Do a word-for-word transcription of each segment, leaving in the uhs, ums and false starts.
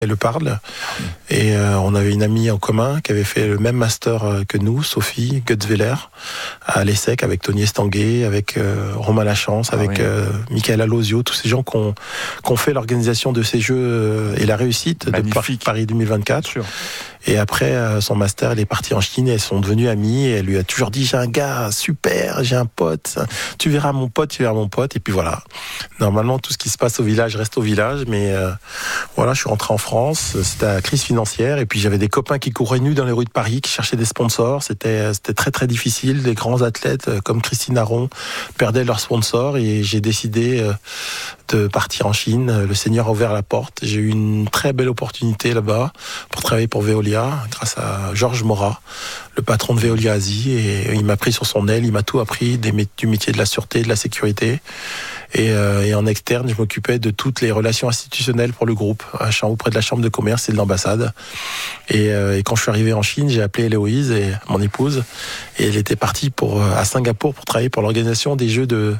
et le Parle. Et euh, on avait une amie en commun qui avait fait le même master euh, que nous, Sophie Gutzwiller, à l'ESSEC, avec Tony Estanguet, avec euh, Romain Lachance, ah, avec oui. euh, Michael Alosio, tous ces gens qui ont, qui ont fait l'organisation de ces Jeux euh, et la réussite Magnifique. de Paris deux mille vingt-quatre. Et après euh, son master, elle est partie en Chine et elles sont devenues amies. Et elle lui a toujours dit, j'ai un gars super, j'ai un pote, tu verras mon pote, tu verras mon pote. Et puis voilà. Normalement, tout ce qui se passe au village reste au village, mais euh, voilà, je suis rentré en France, c'était la crise financière, et puis j'avais des copains qui couraient nus dans les rues de Paris, qui cherchaient des sponsors. C'était, c'était très très difficile. Des grands athlètes comme Christine Aron perdaient leurs sponsors, et j'ai décidé de partir en Chine. Le Seigneur a ouvert la porte. J'ai eu une très belle opportunité là-bas pour travailler pour Veolia, grâce à Georges Morat, le patron de Veolia Asie, et il m'a pris sur son aile, il m'a tout appris des, du métier de la sûreté, de la sécurité. Et, euh, et en externe, je m'occupais de toutes les relations institutionnelles pour le groupe, auprès de la chambre de commerce et de l'ambassade. Et, euh, et quand je suis arrivé en Chine, j'ai appelé Héloïse, et mon épouse, et elle était partie pour, à Singapour pour travailler pour l'organisation des jeux de,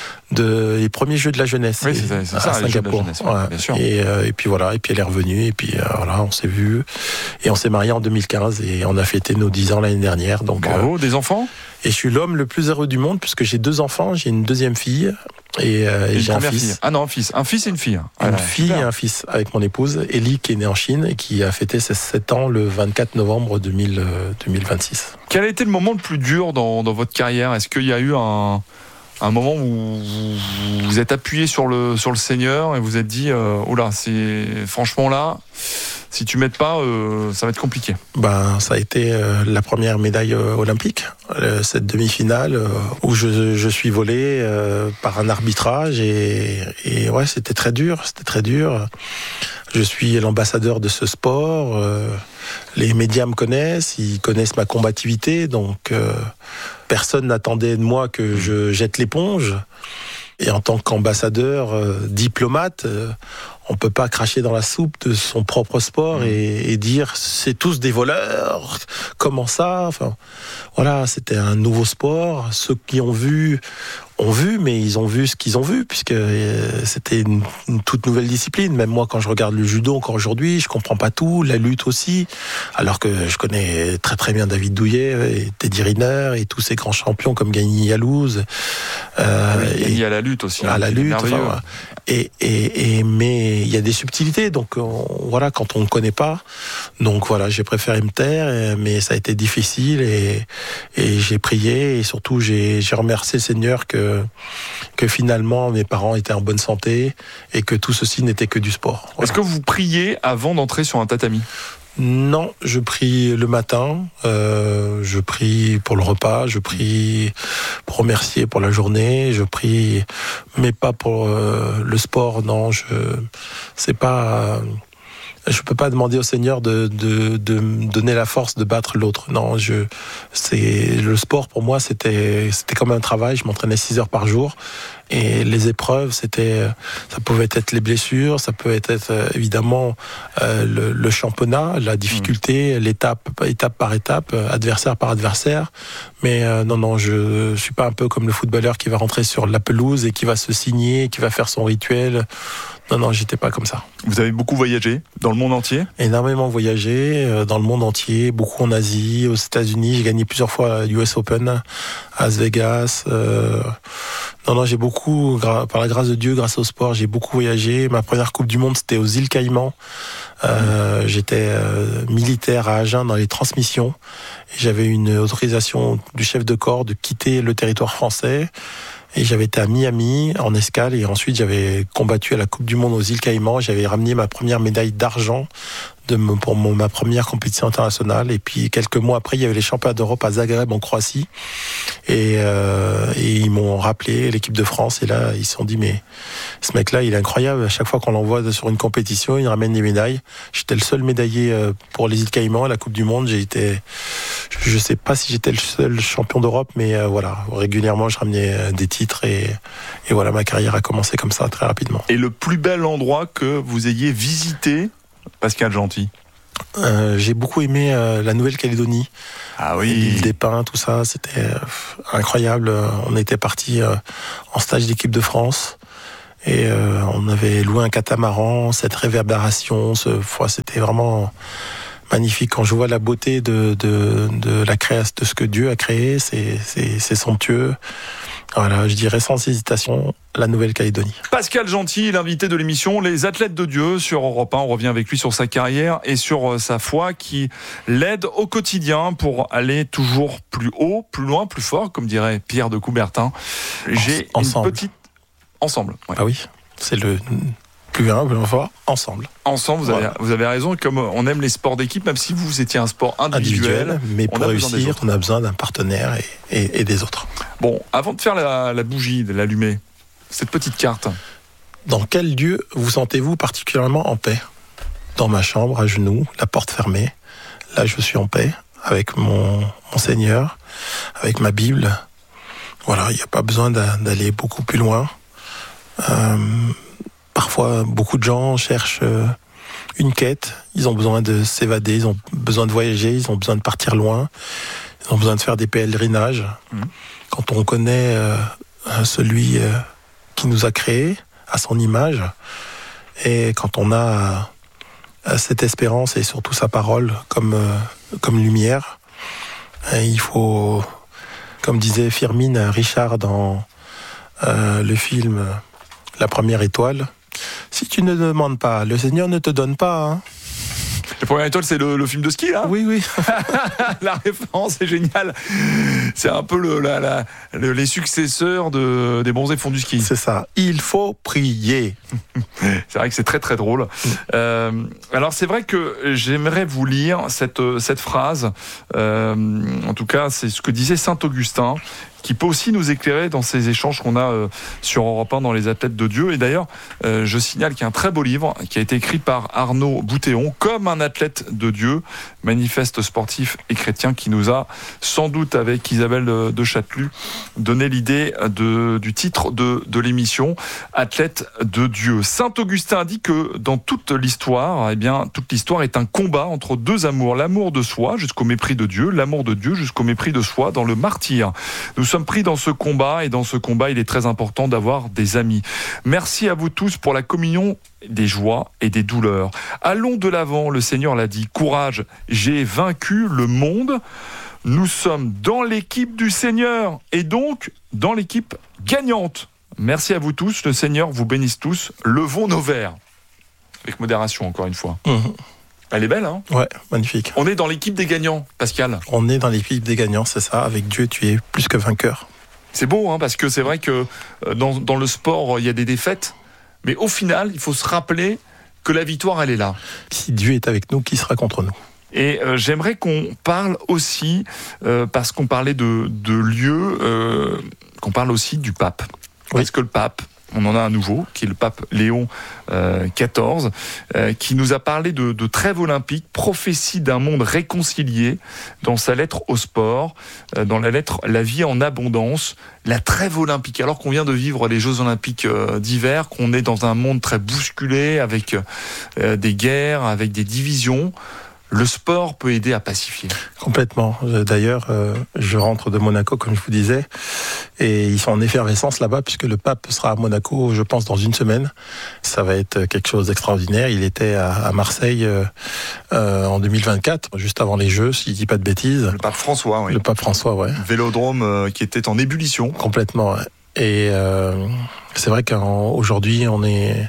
de les premiers jeux de la jeunesse. Oui, c'est ça, c'est ça, à Singapour. Jeunesse, ouais, ouais. Bien sûr. Et, euh, et puis voilà, et puis elle est revenue, et puis euh, voilà, on s'est vus, et on s'est mariés en deux mille quinze, et on a fêté nos dix ans l'année dernière. Donc, bravo, euh, des enfants. Et je suis l'homme le plus heureux du monde, puisque j'ai deux enfants, j'ai une deuxième fille. Et, euh, et, et j'ai un fils. Fille. Ah non, un fils. Un fils et une fille. Une voilà, fille super. Et un fils avec mon épouse, Ellie, qui est née en Chine et qui a fêté ses sept ans le vingt-quatre novembre deux mille vingt-six. Quel a été le moment le plus dur dans, dans votre carrière ? Est-ce qu'il y a eu un, un moment où vous vous êtes appuyé sur le, sur le Seigneur et vous êtes dit euh, oh là, c'est franchement là, si tu m'aides pas, euh, ça va être compliqué. Ben, ça a été euh, la première médaille euh, olympique, euh, cette demi-finale euh, où je, je suis volé euh, par un arbitrage, et, et ouais, c'était très dur, c'était très dur. Je suis l'ambassadeur de ce sport, euh, les médias me connaissent, ils connaissent ma combativité, donc euh, personne n'attendait de moi que je jette l'éponge. Et en tant qu'ambassadeur, euh, diplomate, euh, on peut pas cracher dans la soupe de son propre sport mmh. et, et dire c'est tous des voleurs. Comment ça ? Enfin, voilà, c'était un nouveau sport. Ceux qui ont vu ont vu, mais ils ont vu ce qu'ils ont vu, puisque euh, c'était une, une toute nouvelle discipline. Même moi, quand je regarde le judo encore aujourd'hui, je comprends pas tout, la lutte aussi, alors que je connais très très bien David Douillet et Teddy Riner et tous ces grands champions comme Gagny Yalouz. Euh, oui, Gagny et, à la lutte aussi. À hein, la lutte, enfin, voilà. et, et, et mais il y a des subtilités, donc on, voilà, quand on ne connaît pas, donc voilà, j'ai préféré me taire, mais ça a été difficile, et, et j'ai prié, et surtout j'ai, j'ai remercié le Seigneur que que finalement mes parents étaient en bonne santé et que tout ceci n'était que du sport. Voilà. Est-ce que vous priez avant d'entrer sur un tatami ? Non, je prie le matin, euh, je prie pour le repas, je prie pour remercier pour la journée, je prie, mais pas pour euh, le sport. Non, je, c'est pas. Euh, Je peux pas demander au Seigneur de, de, de me donner la force de battre l'autre. Non, je, c'est, le sport pour moi, c'était, c'était comme un travail. Je m'entraînais six heures par jour. Et les épreuves, c'était, ça pouvait être les blessures, ça peut être évidemment euh, le, le championnat, la difficulté, mmh. l'étape, étape par étape, adversaire par adversaire. Mais euh, non, non, je suis pas un peu comme le footballeur qui va rentrer sur la pelouse et qui va se signer, qui va faire son rituel. Non, non, j'étais pas comme ça. Vous avez beaucoup voyagé dans le monde entier ? Énormément voyagé euh, dans le monde entier, beaucoup en Asie, aux États-Unis. J'ai gagné plusieurs fois l'U S Open à Las Vegas. Euh... Non, non, j'ai beaucoup, par la grâce de Dieu, grâce au sport, j'ai beaucoup voyagé. Ma première Coupe du Monde, c'était aux îles Caïmans. Euh, mmh. J'étais euh, militaire à Agen dans les transmissions. Et j'avais une autorisation du chef de corps de quitter le territoire français. Et j'avais été à Miami en escale, et ensuite j'avais combattu à la Coupe du Monde aux îles Caïmans. J'avais ramené ma première médaille d'argent de, pour mon, ma première compétition internationale. Et puis quelques mois après, il y avait les championnats d'Europe à Zagreb en Croatie. Et, euh, et ils m'ont rappelé, l'équipe de France. Et là, ils se sont dit, mais ce mec-là, il est incroyable. À chaque fois qu'on l'envoie sur une compétition, il ramène des médailles. J'étais le seul médaillé pour les îles Caïmans à la Coupe du Monde. J'ai été, je sais pas si j'étais le seul champion d'Europe, mais euh, voilà, régulièrement, je ramenais des titres. Et, et voilà, ma carrière a commencé comme ça, très rapidement. Et le plus bel endroit que vous ayez visité, Pascal Gentil ? Euh, j'ai beaucoup aimé euh, la Nouvelle-Calédonie. Ah oui. L'île des Pins, tout ça, c'était euh, incroyable. On était partis euh, en stage d'équipe de France. Et euh, on avait loué un catamaran, cette réverbération, ce, ouais, c'était vraiment magnifique. Quand je vois la beauté de, de, de la création, de ce que Dieu a créé, c'est, c'est, c'est somptueux. Voilà, je dirais sans hésitation, la Nouvelle-Calédonie. Pascal Gentil, l'invité de l'émission Les Athlètes de Dieu sur Europe un. On revient avec lui sur sa carrière et sur sa foi qui l'aide au quotidien pour aller toujours plus haut, plus loin, plus fort, comme dirait Pierre de Coubertin. J'ai ensemble. une petite... Ensemble. Ouais. Ah oui, c'est le plus grand, plus fort, ensemble. Ensemble, vous, voilà. avez, vous avez raison. Comme on aime les sports d'équipe, même si vous étiez un sport individuel, individuel mais pour réussir, on a besoin d'un partenaire et, et, et des autres. Bon, avant de faire la, la bougie, de l'allumer, cette petite carte. Dans quel lieu vous sentez-vous particulièrement en paix ? Dans ma chambre, à genoux, la porte fermée. Là, je suis en paix avec mon, mon Seigneur, avec ma Bible. Voilà, il n'y a pas besoin d'aller beaucoup plus loin. Euh, parfois, beaucoup de gens cherchent euh, une quête. Ils ont besoin de s'évader, ils ont besoin de voyager, ils ont besoin de partir loin. Ils ont besoin de faire des pèlerinages. Mmh. Quand on connaît euh, celui euh, qui nous a créés à son image, et quand on a euh, cette espérance et surtout sa parole comme, euh, comme lumière, euh, il faut, comme disait Firmin Richard dans euh, le film La Première Étoile, si tu ne demandes pas, le Seigneur ne te donne pas. Hein. La Première Étoile, c'est le, le film de ski, là ? Oui, oui. La référence est géniale. C'est un peu le, la, la, le, les successeurs de, des bons et fonds du ski. C'est ça. Il faut prier. C'est vrai que c'est très, très drôle. Mm. Euh, alors, c'est vrai que j'aimerais vous lire cette, cette phrase. Euh, en tout cas, c'est ce que disait saint Augustin, qui peut aussi nous éclairer dans ces échanges qu'on a euh, sur Europe un dans Les Athlètes de Dieu. Et d'ailleurs, euh, je signale qu'il y a un très beau livre qui a été écrit par Arnaud Boutéon, Comme un athlète de Dieu, manifeste sportif et chrétien, qui nous a sans doute, avec Isabelle de Châtelus, donné l'idée de, du titre de, de l'émission, Athlète de Dieu. Saint Augustin dit que dans toute l'histoire, eh bien, toute l'histoire est un combat entre deux amours, l'amour de soi jusqu'au mépris de Dieu, l'amour de Dieu jusqu'au mépris de soi dans le martyre. Nous sommes pris dans ce combat, et dans ce combat, il est très important d'avoir des amis. Merci à vous tous pour la communion des joies et des douleurs. Allons de l'avant, le Seigneur l'a dit. Courage, j'ai vaincu le monde. Nous sommes dans l'équipe du Seigneur, et donc dans l'équipe gagnante. Merci à vous tous, le Seigneur vous bénisse tous. Levons nos verres. Avec modération, encore une fois. Mmh. Elle est belle, hein ? Ouais, magnifique. On est dans l'équipe des gagnants, Pascal. On est dans l'équipe des gagnants, c'est ça. Avec Dieu, tu es plus que vainqueur. C'est beau, hein, parce que c'est vrai que dans, dans le sport, il y a des défaites. Mais au final, il faut se rappeler que la victoire, elle est là. Si Dieu est avec nous, qui sera contre nous ? Et euh, j'aimerais qu'on parle aussi, euh, parce qu'on parlait de, de lieux, euh, qu'on parle aussi du pape. Oui. Parce que le pape, on en a un nouveau, qui est le pape Léon euh, quatorze, euh, qui nous a parlé de, de trêve olympique, prophétie d'un monde réconcilié, dans sa lettre au sport, euh, dans la lettre La vie en abondance, la trêve olympique. Alors qu'on vient de vivre les Jeux olympiques euh, d'hiver, qu'on est dans un monde très bousculé, avec euh, des guerres, avec des divisions, le sport peut aider à pacifier. Complètement. D'ailleurs, euh, je rentre de Monaco, comme je vous disais, et ils sont en effervescence là-bas, puisque le pape sera à Monaco, je pense, dans une semaine. Ça va être quelque chose d'extraordinaire. Il était à, à Marseille euh, euh, en deux mille vingt-quatre, juste avant les Jeux, si je dis pas de bêtises. Le pape François, oui. Le pape François, ouais. Vélodrome euh, qui était en ébullition. Complètement, ouais. Et euh, c'est vrai qu'aujourd'hui, on est...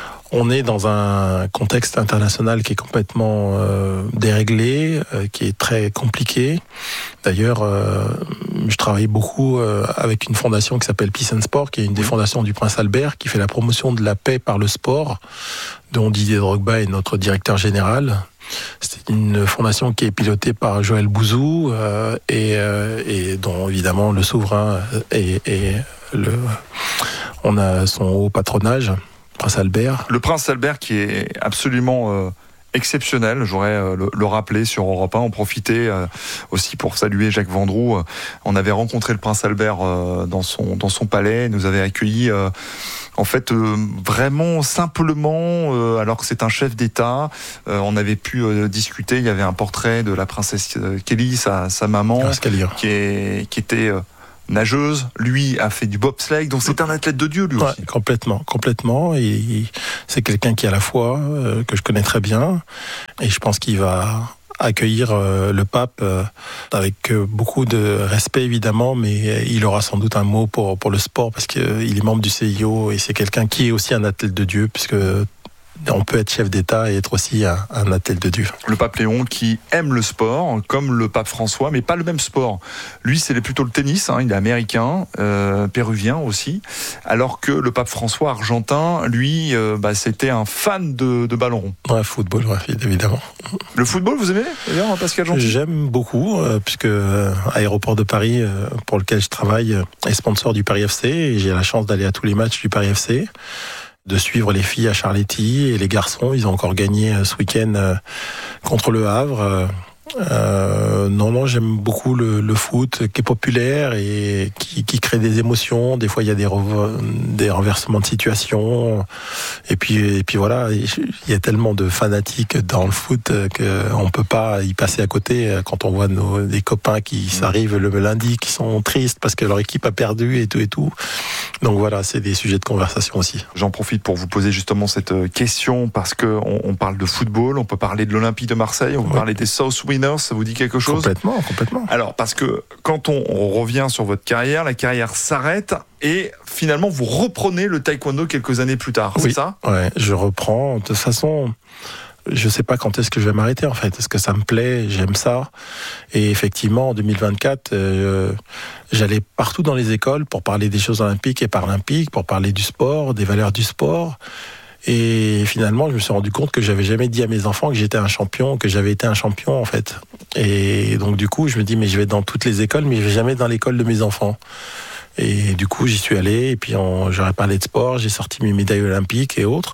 On est dans un contexte international qui est complètement euh, déréglé, euh, qui est très compliqué. D'ailleurs, euh, je travaille beaucoup euh, avec une fondation qui s'appelle Peace and Sport, qui est une des fondations du Prince Albert, qui fait la promotion de la paix par le sport, dont Didier Drogba est notre directeur général. C'est une fondation qui est pilotée par Joël Bouzou euh, et, euh, et dont évidemment le souverain et, et le, on a son haut patronage. Prince Albert. Le Prince Albert qui est absolument euh, exceptionnel, j'aurais euh, le, le rappelé sur Europe un, en profiter euh, aussi pour saluer Jacques Vendroux. On avait rencontré le Prince Albert euh, dans, son, dans son palais, il nous avait accueillis euh, en fait euh, vraiment simplement, euh, alors que c'est un chef d'État. Euh, on avait pu euh, discuter, il y avait un portrait de la princesse Kelly, sa, sa maman, qui, est, qui était... Euh, nageuse, lui a fait du bobsleigh, donc c'est un athlète de Dieu lui ouais, aussi. Complètement, complètement. Et, et c'est quelqu'un qui a la foi, euh, que je connais très bien, et je pense qu'il va accueillir euh, le pape euh, avec euh, beaucoup de respect évidemment, mais il aura sans doute un mot pour pour le sport parce qu'il euh, est membre du C I O et c'est quelqu'un qui est aussi un athlète de Dieu puisque on peut être chef d'État et être aussi un, un athlète de Dieu. Le pape Léon qui aime le sport, comme le pape François, mais pas le même sport. Lui, c'est plutôt le tennis, hein, il est américain, euh, péruvien aussi, alors que le pape François, argentin, lui, euh, bah, c'était un fan de, de ballon rond. Ouais, football, ouais, évidemment. Le football, vous aimez d'ailleurs, Pascal Gentil ? J'aime beaucoup, euh, puisque euh, Aéroport de Paris, euh, pour lequel je travaille, euh, est sponsor du Paris F C, et j'ai la chance d'aller à tous les matchs du Paris F C, de suivre les filles à Charletti et les garçons. Ils ont encore gagné ce week-end euh, contre le Havre. Euh, non, non, j'aime beaucoup le, le foot qui est populaire et qui, qui crée des émotions. Des fois, il y a des, rev- des renversements de situation. Et puis, et puis voilà, il y a tellement de fanatiques dans le foot qu'on peut pas y passer à côté quand on voit nos, des copains qui s'arrivent le lundi, qui sont tristes parce que leur équipe a perdu et tout et tout. Donc voilà, c'est des sujets de conversation aussi. J'en profite pour vous poser justement cette question parce que on, on parle de football, on peut parler de l'Olympique de Marseille, on peut oui. parler des South Winners, ça vous dit quelque chose ? Complètement, complètement. Alors, parce que quand on, on revient sur votre carrière, la carrière s'arrête et finalement vous reprenez le taekwondo quelques années plus tard, oui. c'est ça ? Ouais, je reprends. De toute façon, je sais pas quand est-ce que je vais m'arrêter en fait. Est-ce que ça me plaît ? J'aime ça. Et effectivement, en deux mille vingt-quatre, euh, j'allais partout dans les écoles pour parler des choses olympiques et paralympiques, pour parler du sport, des valeurs du sport. Et finalement, je me suis rendu compte que j'avais jamais dit à mes enfants que j'étais un champion, que j'avais été un champion en fait. Et donc du coup, je me dis mais je vais dans toutes les écoles, mais je vais jamais dans l'école de mes enfants. Et du coup, j'y suis allé. Et puis, on, j'aurais parlé de sport. J'ai sorti mes médailles olympiques et autres.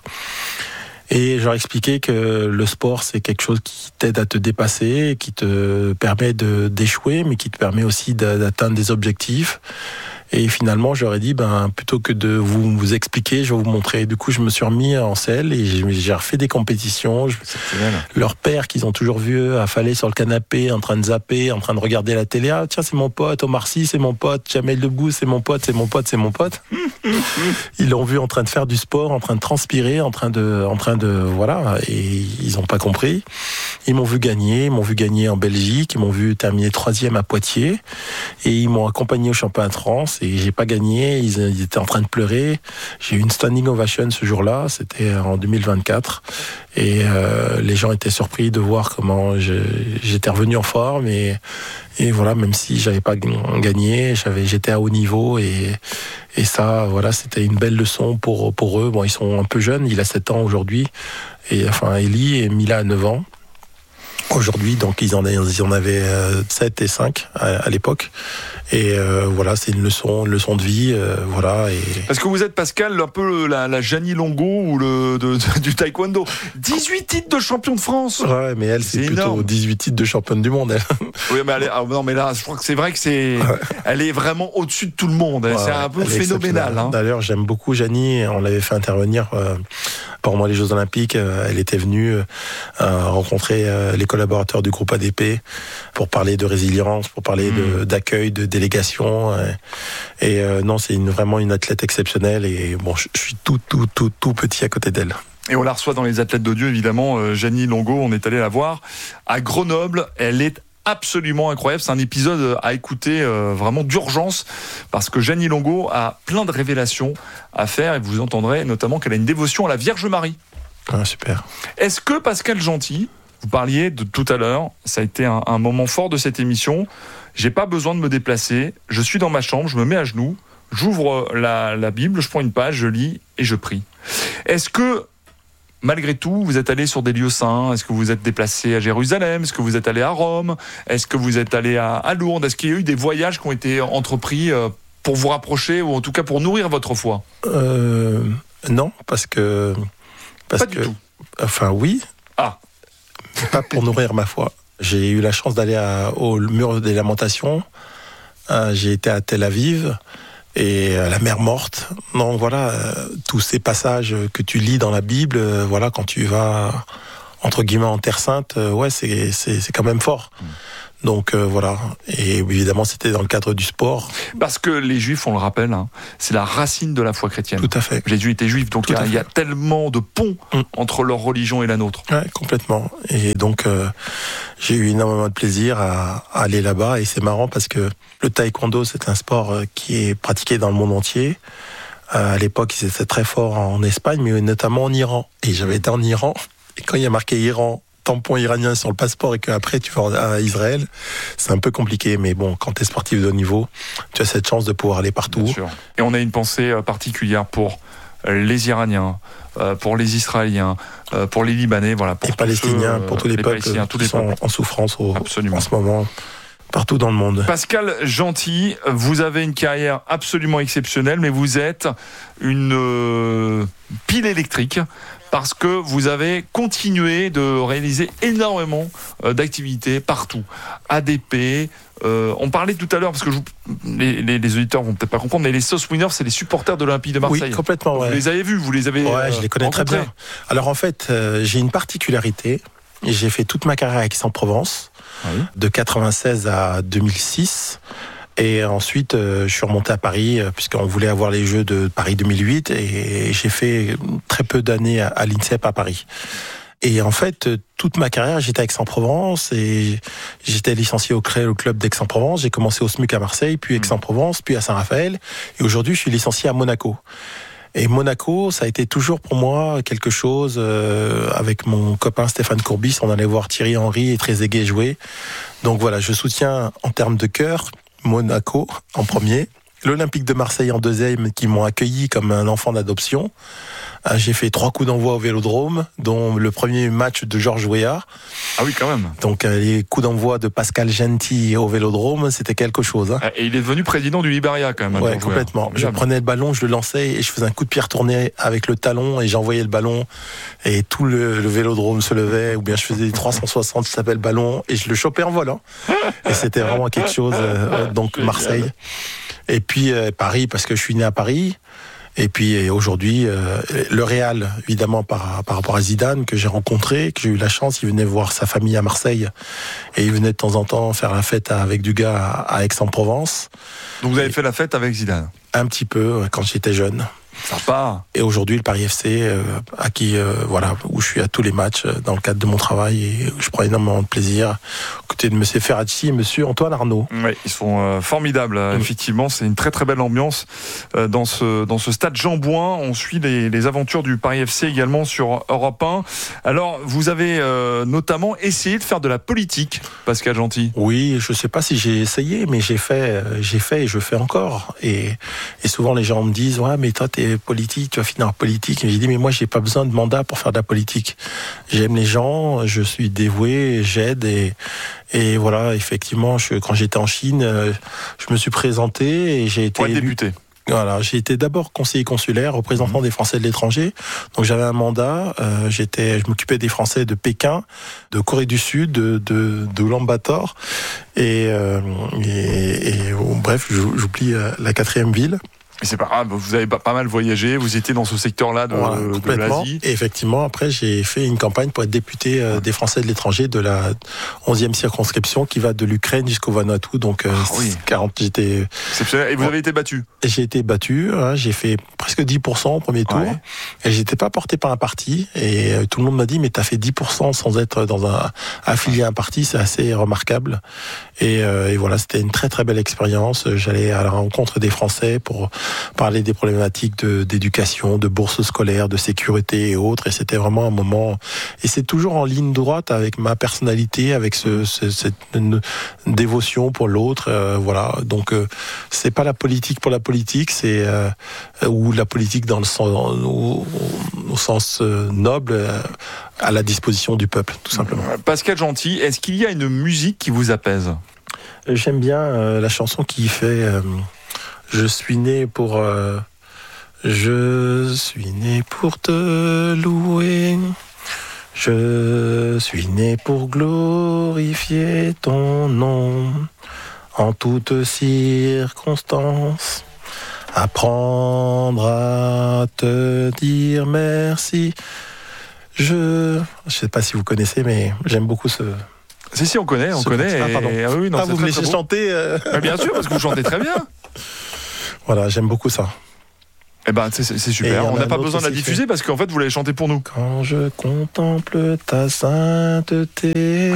Et j'aurais expliqué que le sport, c'est quelque chose qui t'aide à te dépasser, qui te permet de, d'échouer, mais qui te permet aussi d'atteindre des objectifs. Et finalement, j'aurais dit, ben, plutôt que de vous, vous expliquer, je vais vous montrer. Du coup, je me suis remis en selle et j'ai, j'ai refait des compétitions. Je, leur père, qu'ils ont toujours vu, affalé sur le canapé, en train de zapper, en train de regarder la télé. Ah, tiens, c'est mon pote. Omar Sy, c'est mon pote. Jamel Debbouze, c'est mon pote, c'est mon pote, c'est mon pote. Ils l'ont vu en train de faire du sport, en train de transpirer, en train de, en train de, voilà. Et ils n'ont pas compris. Ils m'ont vu gagner. Ils m'ont vu gagner en Belgique. Ils m'ont vu terminer troisième à Poitiers. Et ils m'ont accompagné au championnat de France. Et j'ai pas gagné, ils, ils étaient en train de pleurer. J'ai eu une standing ovation ce jour-là, c'était en deux mille vingt-quatre. Et euh, les gens étaient surpris de voir comment je, j'étais revenu en forme. Et, et voilà, même si j'avais pas gagné, j'avais, j'étais à haut niveau. Et, et ça, voilà, c'était une belle leçon pour, pour eux. Bon, ils sont un peu jeunes, il a sept ans aujourd'hui. Et enfin, Eli et Mila a neuf ans. Aujourd'hui, donc ils en, ils en avaient sept et cinq à, à l'époque. Et euh, voilà, c'est une leçon, une leçon de vie, euh, voilà. Et... Parce que vous êtes, Pascal, un peu la, la Jeannie Longo ou le, de, de, du taekwondo. dix-huit titres de champion de France. Ouais, mais elle, c'est, c'est plutôt énorme. dix-huit titres de championne du monde, elle. Oui, mais, elle est, ah, non, mais là, je crois que c'est vrai que c'est, ouais. Elle est vraiment au-dessus de tout le monde. Ouais, c'est un peu phénoménal. Hein. D'ailleurs, j'aime beaucoup Jeannie. On l'avait fait intervenir euh, pendant les Jeux Olympiques. Euh, elle était venue euh, rencontrer euh, les collaborateurs du groupe A D P pour parler de résilience, pour parler mmh. de, d'accueil, de délégation. Euh, et euh, non, c'est une, vraiment une athlète exceptionnelle. Et bon, je, je suis tout, tout, tout, tout petit à côté d'elle. Et on la reçoit dans les athlètes de Dieu, évidemment. Euh, Jeannie Longo, on est allé la voir à Grenoble. Elle est absolument incroyable. C'est un épisode à écouter euh, vraiment d'urgence parce que Jeannie Longo a plein de révélations à faire et vous entendrez notamment qu'elle a une dévotion à la Vierge Marie. Ah, super. Est-ce que Pascal Gentil, vous parliez de tout à l'heure, ça a été un, un moment fort de cette émission. J'ai pas besoin de me déplacer. Je suis dans ma chambre, je me mets à genoux, j'ouvre la, la Bible, je prends une page, je lis et je prie. Est-ce que malgré tout, vous êtes allé sur des lieux saints? Est-ce que vous êtes déplacé à Jérusalem? Est-ce que vous êtes allé à Rome? Est-ce que vous êtes allé à, à Lourdes? Est-ce qu'il y a eu des voyages qui ont été entrepris pour vous rapprocher ou en tout cas pour nourrir votre foi? euh, Non, parce que... Parce pas que, du tout. Enfin, oui. Ah. Pas pour nourrir ma foi. J'ai eu la chance d'aller à, au mur des Lamentations. Euh, j'ai été à Tel Aviv. Et la mer morte. Donc voilà, euh, tous ces passages que tu lis dans la Bible, euh, voilà, quand tu vas entre guillemets en Terre Sainte, euh, ouais, c'est c'est c'est quand même fort. Mmh. Donc euh, voilà, et évidemment c'était dans le cadre du sport. Parce que les Juifs, on le rappelle, hein, c'est la racine de la foi chrétienne. Tout à fait. Jésus était juif, donc il y, y a tellement de ponts mm. entre leur religion et la nôtre. Ouais, complètement. Et donc euh, j'ai eu énormément de plaisir à, à aller là-bas, et c'est marrant parce que le taekwondo, c'est un sport qui est pratiqué dans le monde entier. Euh, à l'époque, ils étaient très forts en Espagne, mais notamment en Iran. Et j'avais été en Iran, et quand il y a marqué Iran, tampon iranien sur le passeport, et qu'après tu vas à Israël, c'est un peu compliqué. Mais bon, quand tu es sportif de haut niveau, tu as cette chance de pouvoir aller partout. Bien sûr. Et on a une pensée particulière pour les Iraniens, pour les Israéliens, pour les Libanais, voilà, pour les Palestiniens, ceux, pour tous les, les peuples tous qui les sont peuples. en souffrance au, en ce moment. Partout dans le monde. Pascal Gentil, vous avez une carrière absolument exceptionnelle, mais vous êtes une euh, pile électrique parce que vous avez continué de réaliser énormément euh, d'activités partout. A D P, euh, on parlait tout à l'heure, parce que je, les, les, les auditeurs vont peut-être pas comprendre, mais les Sauce Winners, c'est les supporters de l'Olympique de Marseille. Oui, complètement. Ouais. Vous les avez vus, vous les avez Ouais, euh, je les connais rencontrés. Très bien. Alors en fait, euh, j'ai une particularité. J'ai fait toute ma carrière à Aix-en-Provence. Oui. De quatre-vingt-seize à deux mille six, et ensuite euh, je suis remonté à Paris euh, puisqu'on voulait avoir les Jeux de Paris deux mille huit, et j'ai fait très peu d'années à, à l'INSEP à Paris. Et en fait, toute ma carrière, j'étais à Aix-en-Provence, et j'étais licencié au, au club d'Aix-en-Provence. J'ai commencé au SMUC à Marseille, puis Aix-en-Provence, puis à Saint-Raphaël, et aujourd'hui je suis licencié à Monaco. Et Monaco, ça a été toujours pour moi quelque chose, euh, avec mon copain Stéphane Courbis, on allait voir Thierry Henry et Trezeguet jouer. Donc voilà, je soutiens en termes de cœur Monaco en premier, l'Olympique de Marseille en deuxième, qui m'ont accueilli comme un enfant d'adoption. Euh, j'ai fait trois coups d'envoi au Vélodrome, dont le premier match de Georges Weah. Ah oui, quand même. Donc euh, les coups d'envoi de Pascal Gentil au Vélodrome, c'était quelque chose. Hein. Et il est devenu président du Liberia quand même. Ouais, complètement. Je prenais le ballon, je le lançais et je faisais un coup de pied retourné avec le talon, et j'envoyais le ballon et tout le, le Vélodrome se levait, ou bien je faisais des trois cent soixante, ça s'appelle ballon, et je le chopais en volant. Et c'était vraiment quelque chose. Euh, donc Marseille. Et puis euh, Paris, parce que je suis né à Paris. Et puis aujourd'hui, euh, le Real, évidemment, par, par rapport à Zidane, que j'ai rencontré, que j'ai eu la chance, il venait voir sa famille à Marseille, et il venait de temps en temps faire la fête avec du gars à, à Aix-en-Provence. Donc vous avez et fait la fête avec Zidane? Un petit peu, quand j'étais jeune. Sympa. Et aujourd'hui, le Paris F C, euh, à qui, euh, voilà, où je suis à tous les matchs euh, dans le cadre de mon travail, et je prends énormément de plaisir à côté de M. Ferracci et M. Antoine Arnaud. Oui, ils sont euh, formidables. Mmh. Effectivement, c'est une très très belle ambiance euh, dans ce dans ce stade Jean Bouin. On suit les, les aventures du Paris F C également sur Europe un. Alors, vous avez euh, notamment essayé de faire de la politique, Pascal Gentil. Oui, je sais pas si j'ai essayé, mais j'ai fait, j'ai fait et je fais encore. Et, et souvent les gens me disent, ouais, mais toi t'es politique, tu vas finir en politique. Et j'ai dit, mais moi j'ai pas besoin de mandat pour faire de la politique. J'aime les gens, je suis dévoué, j'aide, et et voilà, effectivement, je, quand j'étais en Chine, je me suis présenté et j'ai été ouais, débuté. Voilà, j'ai été d'abord conseiller consulaire, représentant mmh. des Français de l'étranger. Donc j'avais un mandat. Euh, j'étais, je m'occupais des Français de Pékin, de Corée du Sud, de de, de Ulaanbaatar, et, euh, et, et oh, bref, j'oublie la quatrième ville. Mais c'est pas grave, vous avez pas, pas mal voyagé, vous étiez dans ce secteur-là de, voilà, de l'Asie. Et effectivement, après, j'ai fait une campagne pour être député euh, des Français de l'étranger de la onzième circonscription, qui va de l'Ukraine jusqu'au Vanuatu. Donc, euh, ah, oui. quarante, j'étais... Exceptionnel. Et vous avez été battu? J'ai été battu, hein, j'ai fait presque dix pour cent au premier tour. Ouais. Et j'étais pas porté par un parti. Et euh, tout le monde m'a dit, mais t'as fait dix pour cent sans être dans un, affilié à un parti, c'est assez remarquable. Et, euh, et voilà, c'était une très très belle expérience. J'allais à la rencontre des Français pour parler des problématiques de, d'éducation, de bourse scolaire, de sécurité et autres. Et c'était vraiment un moment... Et c'est toujours en ligne droite avec ma personnalité, avec ce, ce, cette une, une dévotion pour l'autre. Euh, voilà. Donc, euh, c'est pas la politique pour la politique, c'est... Euh, ou la politique dans le sens, au, au sens euh, noble, euh, à la disposition du peuple, tout simplement. Pascal Gentil, est-ce qu'il y a une musique qui vous apaise? J'aime bien euh, la chanson qui fait... Euh, Je suis né pour, euh, je suis né pour te louer. Je suis né pour glorifier ton nom en toutes circonstances. Apprendre à te dire merci. Je, je sais pas si vous connaissez, mais j'aime beaucoup ce. Si, si, on connaît, on Ce connaît. ah, pardon. Et, ah, oui, non, ah vous me laissez chanter euh... bah, bien sûr, parce que vous chantez très bien. Voilà, j'aime beaucoup ça. Eh ben, c'est, c'est super. On n'a pas besoin de la diffuser fait. parce qu'en fait, vous l'avez chanté pour nous. Quand je contemple ta sainteté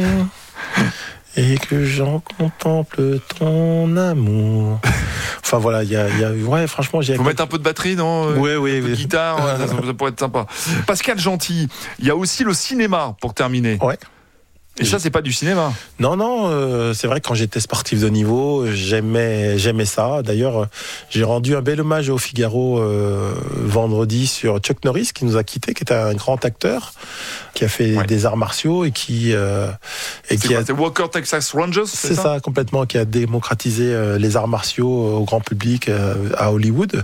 et que j'en contemple ton amour. Enfin voilà, il y a, y a, ouais, franchement, j'ai. Faut mettre un peu de batterie, non? Oui, oui, oui. Guitare, ça, ça pourrait être sympa. Pascal Gentil, il y a aussi le cinéma pour terminer. Ouais. Et ça, c'est pas du cinéma. Non, non, euh, c'est vrai que quand j'étais sportif de niveau, j'aimais, j'aimais ça. D'ailleurs, j'ai rendu un bel hommage au Figaro euh, vendredi sur Chuck Norris, qui nous a quittés, qui était un grand acteur, qui a fait ouais. des arts martiaux et qui... Euh, et c'est qui quoi, a... c'est Walker Texas Rangers, c'est, c'est ça, ça, complètement, qui a démocratisé euh, les arts martiaux au grand public euh, à Hollywood.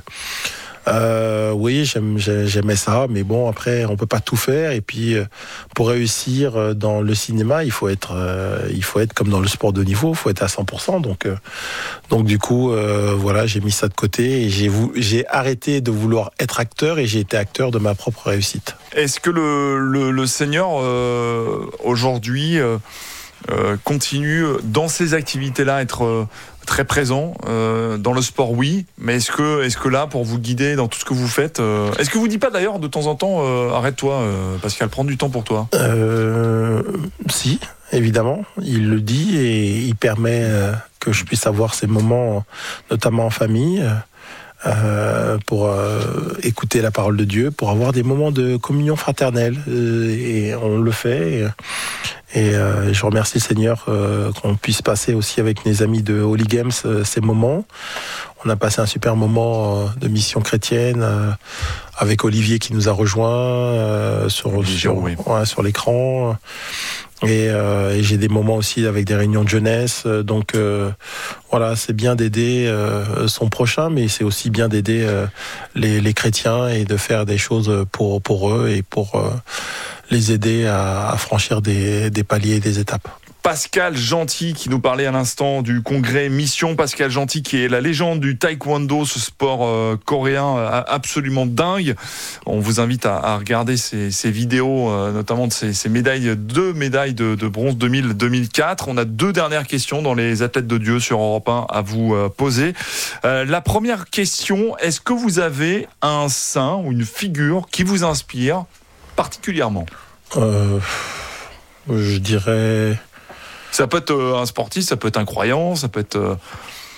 Euh, oui, j'aime, j'aimais ça, mais bon, après, on peut pas tout faire. Et puis, pour réussir dans le cinéma, il faut être, euh, il faut être comme dans le sport de niveau, il faut être à cent pour cent. Donc, euh, donc du coup, euh, voilà, j'ai mis ça de côté et j'ai, j'ai arrêté de vouloir être acteur et j'ai été acteur de ma propre réussite. Est-ce que le, le, le Seigneur euh, aujourd'hui euh, euh, continue dans ces activités-là à être euh, très présent euh, dans le sport, oui, mais est-ce que, est-ce que là, pour vous guider dans tout ce que vous faites, euh, est-ce que vous dites pas d'ailleurs de temps en temps, euh, arrête-toi, euh, Pascal, prends du temps pour toi? euh, Si, évidemment, il le dit et il permet euh, que je puisse avoir ces moments, notamment en famille, euh, pour euh, écouter la parole de Dieu, pour avoir des moments de communion fraternelle, euh, et on le fait. Et, Et euh, je remercie le Seigneur euh, qu'on puisse passer aussi avec mes amis de Holy Games euh, ces moments. On a passé un super moment euh, de mission chrétienne euh, avec Olivier qui nous a rejoints euh, sur, sur, oui. ouais, sur l'écran. Et, euh, et j'ai des moments aussi avec des réunions de jeunesse. Donc euh, voilà, c'est bien d'aider euh, son prochain, mais c'est aussi bien d'aider euh, les, les chrétiens et de faire des choses pour, pour eux et pour... Euh, les aider à, à franchir des, des paliers et des étapes. Pascal Gentil qui nous parlait à l'instant du congrès Mission. Pascal Gentil qui est la légende du taekwondo, ce sport euh, coréen euh, absolument dingue. On vous invite à, à regarder ces, ces vidéos, euh, notamment de ces, ces médailles, deux médailles de, de bronze deux mille deux mille quatre. On a deux dernières questions dans les athlètes de Dieu sur Europe un à vous euh, poser. Euh, la première question, est-ce que vous avez un saint ou une figure qui vous inspire particulièrement? euh, Je dirais... Ça peut être un sportif, ça peut être un croyant, ça peut être... Euh...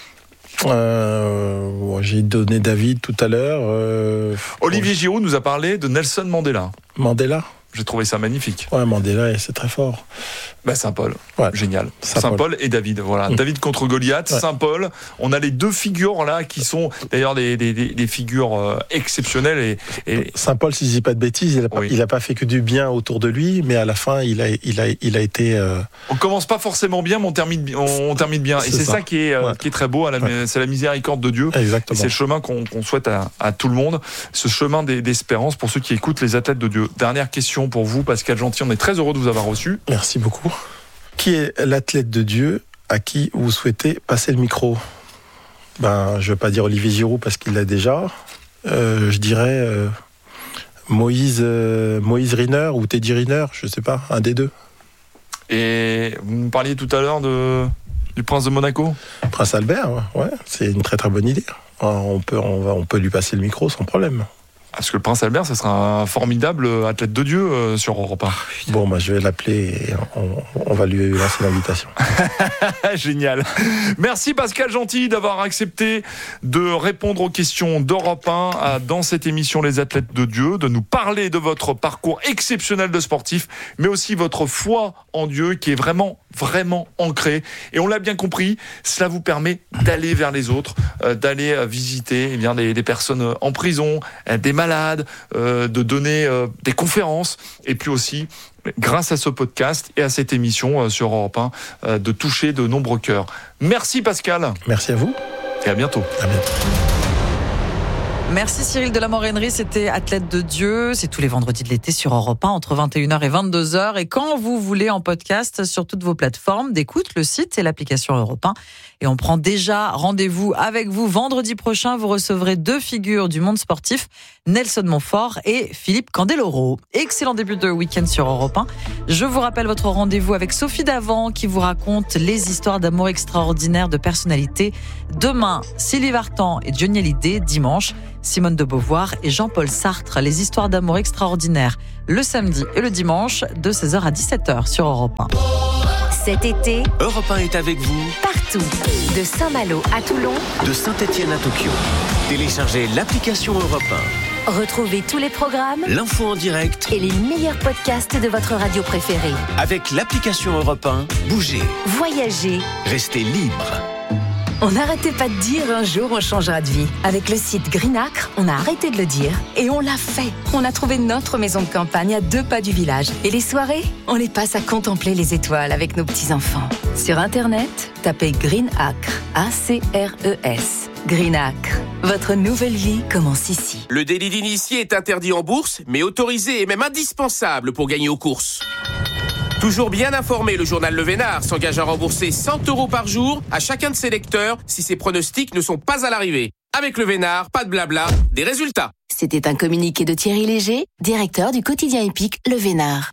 Euh, bon, j'ai donné David tout à l'heure. Euh... Olivier Giroud nous a parlé de Nelson Mandela. Mandela? J'ai trouvé ça magnifique. Ouais, Mandela, c'est très fort. Bah, Saint-Paul, ouais. Génial. Saint-Paul. Saint-Paul et David, voilà. Mmh. David contre Goliath, ouais. Saint-Paul. On a les deux figures là qui sont d'ailleurs des, des, des figures euh, exceptionnelles. Et, et... Saint-Paul, si je dis pas de bêtises, il a pas, oui. il a pas fait que du bien autour de lui, mais à la fin, il a, il a, il a été. Euh... On commence pas forcément bien, mais on termine, on, on termine bien. C'est et c'est ça, ça qui, est, euh, ouais. qui est très beau. À la, ouais. C'est la miséricorde de Dieu. Exactement. Et c'est le chemin qu'on, qu'on souhaite à, à tout le monde. Ce chemin d'espérance pour ceux qui écoutent les athlètes de Dieu. Dernière question pour vous, Pascal Gentil. On est très heureux de vous avoir reçu. Merci beaucoup. Qui est l'athlète de Dieu à qui vous souhaitez passer le micro? Ben, je ne vais pas dire Olivier Giroud parce qu'il l'a déjà. Euh, je dirais euh, Moïse, euh, Moïse Riner ou Teddy Riner, je ne sais pas, un des deux. Et vous me parliez tout à l'heure de, du prince de Monaco? Prince Albert, ouais, c'est une très très bonne idée. On peut, on va, on peut lui passer le micro sans problème. Parce que le prince Albert, ce sera un formidable athlète de Dieu euh, sur Europe un. Bon, bah, je vais l'appeler et on, on va lui lancer l'invitation. Génial. Merci Pascal Gentil d'avoir accepté de répondre aux questions d'Europe un à, dans cette émission Les Athlètes de Dieu, de nous parler de votre parcours exceptionnel de sportif, mais aussi votre foi en Dieu qui est vraiment, vraiment ancrée. Et on l'a bien compris, cela vous permet d'aller vers les autres, euh, d'aller euh, visiter eh bien, des, des personnes en prison, euh, des malades, euh, de donner euh, des conférences, et puis aussi, grâce à ce podcast et à cette émission euh, sur Europe un, euh, de toucher de nombreux cœurs. Merci Pascal. Merci à vous. Et à bientôt. À bientôt. Merci Cyril de la Morennerie, c'était Athlète de Dieu. C'est tous les vendredis de l'été sur Europe un entre vingt et une heures et vingt-deux heures. Et quand vous voulez en podcast sur toutes vos plateformes d'écoute, le site et l'application Europe un. Et on prend déjà rendez-vous avec vous vendredi prochain. Vous recevrez deux figures du monde sportif, Nelson Montfort et Philippe Candeloro. Excellent début de week-end sur Europe un. Je vous rappelle votre rendez-vous avec Sophie Davant qui vous raconte les histoires d'amour extraordinaires de personnalités. Demain, Sylvie Vartan et Johnny Hallyday. Dimanche, Simone de Beauvoir et Jean-Paul Sartre. Les histoires d'amour extraordinaires le samedi et le dimanche de seize heures à dix-sept heures sur Europe un. Cet été, Europe un est avec vous partout. De Saint-Malo à Toulon, de Saint-Étienne à Tokyo. Téléchargez l'application Europe un. Retrouvez tous les programmes, l'info en direct et les meilleurs podcasts de votre radio préférée. Avec l'application Europe un, bougez, voyagez, restez libre. On n'arrêtait pas de dire un jour on changera de vie. Avec le site Greenacre, on a arrêté de le dire et on l'a fait. On a trouvé notre maison de campagne à deux pas du village. Et les soirées, on les passe à contempler les étoiles avec nos petits-enfants. Sur Internet, tapez Greenacre, A C R E S. Greenacre, votre nouvelle vie commence ici. Le délit d'initié est interdit en bourse, mais autorisé et même indispensable pour gagner aux courses. Toujours bien informé, le journal Le Vénard s'engage à rembourser cent euros par jour à chacun de ses lecteurs si ses pronostics ne sont pas à l'arrivée. Avec Le Vénard, pas de blabla, des résultats. C'était un communiqué de Thierry Léger, directeur du quotidien épique Le Vénard.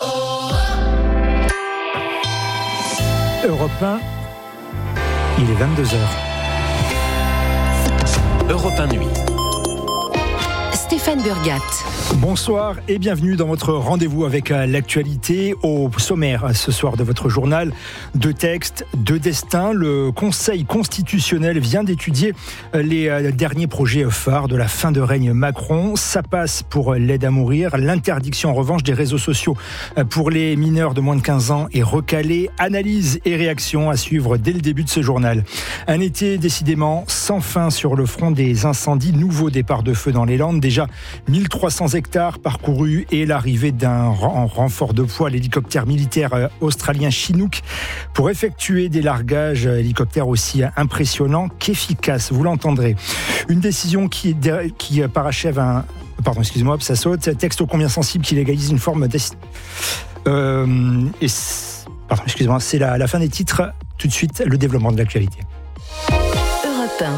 Europe un, il est vingt-deux heures. Europe un Nuit. Stéphane Burgat. Bonsoir et bienvenue dans votre rendez-vous avec l'actualité. Au sommaire ce soir de votre journal, deux textes, deux destins. Le Conseil constitutionnel vient d'étudier les derniers projets phares de la fin de règne Macron. Ça passe pour l'aide à mourir. L'interdiction en revanche des réseaux sociaux pour les mineurs de moins de quinze ans est recalée. Analyse et réaction à suivre dès le début de ce journal. Un été décidément sans fin sur le front des incendies. Nouveau départ de feu dans les Landes. Déjà mille trois cents hectares parcourus et l'arrivée d'un renfort de poids, l'hélicoptère militaire australien Chinook, pour effectuer des largages, hélicoptère aussi impressionnant qu'efficace, vous l'entendrez. Une décision qui, qui parachève un... Pardon, excusez-moi, ça saute. Texte ô combien sensible qui légalise une forme d'ass... Euh, et pardon, excusez-moi, c'est la, la fin des titres. Tout de suite, le développement de l'actualité. Europe un.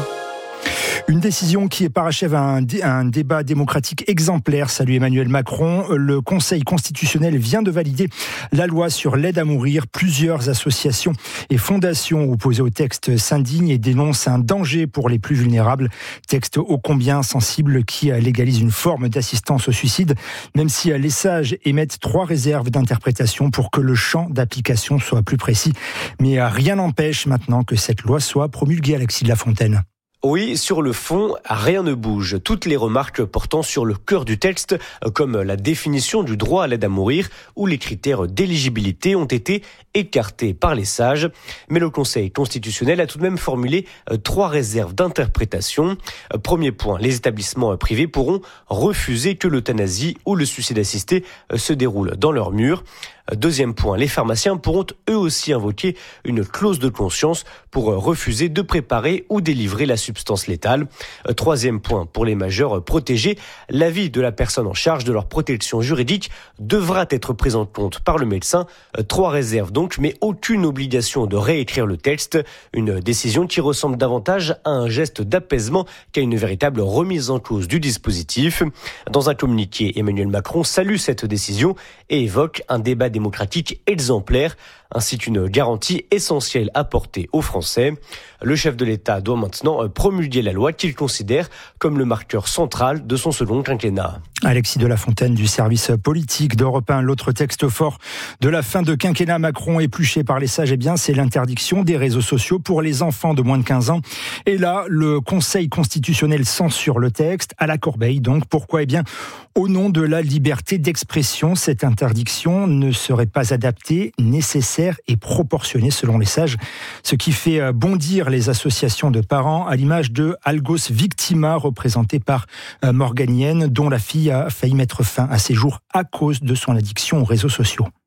Une décision qui parachève un, dé, un débat démocratique exemplaire, salue Emmanuel Macron. Le Conseil constitutionnel vient de valider la loi sur l'aide à mourir. Plusieurs associations et fondations opposées au texte s'indignent et dénoncent un danger pour les plus vulnérables. Texte ô combien sensible qui légalise une forme d'assistance au suicide, même si les sages émettent trois réserves d'interprétation pour que le champ d'application soit plus précis. Mais rien n'empêche maintenant que cette loi soit promulguée, Alexis de la Fontaine. Oui, sur le fond, rien ne bouge. Toutes les remarques portant sur le cœur du texte, comme la définition du droit à l'aide à mourir ou les critères d'éligibilité, ont été écartées par les sages. Mais le Conseil constitutionnel a tout de même formulé trois réserves d'interprétation. Premier point, les établissements privés pourront refuser que l'euthanasie ou le suicide assisté se déroule dans leurs murs. Deuxième point, les pharmaciens pourront eux aussi invoquer une clause de conscience pour refuser de préparer ou délivrer la substance létale. Troisième point, pour les majeurs protégés, l'avis de la personne en charge de leur protection juridique devra être pris en compte par le médecin. Trois réserves donc, mais aucune obligation de réécrire le texte. Une décision qui ressemble davantage à un geste d'apaisement qu'à une véritable remise en cause du dispositif. Dans un communiqué, Emmanuel Macron salue cette décision et évoque un débat démocratique exemplaire, ainsi qu'une garantie essentielle apportée aux Français. Le chef de l'État doit maintenant promulguer la loi qu'il considère comme le marqueur central de son second quinquennat. Alexis de la Fontaine du service politique d'Europe un. L'autre texte fort de la fin de quinquennat Macron épluché par les sages, eh bien, c'est l'interdiction des réseaux sociaux pour les enfants de moins de quinze ans. Et là, le Conseil constitutionnel censure le texte à la corbeille. Donc, pourquoi ? Eh bien, au nom de la liberté d'expression, cette interdiction ne serait pas adaptée, nécessaire et proportionnée selon les sages. Ce qui fait bondir les associations de parents à l'image de Algos Victima, représentée par Morgane Hien, dont la fille a failli mettre fin à ses jours à cause de son addiction aux réseaux sociaux.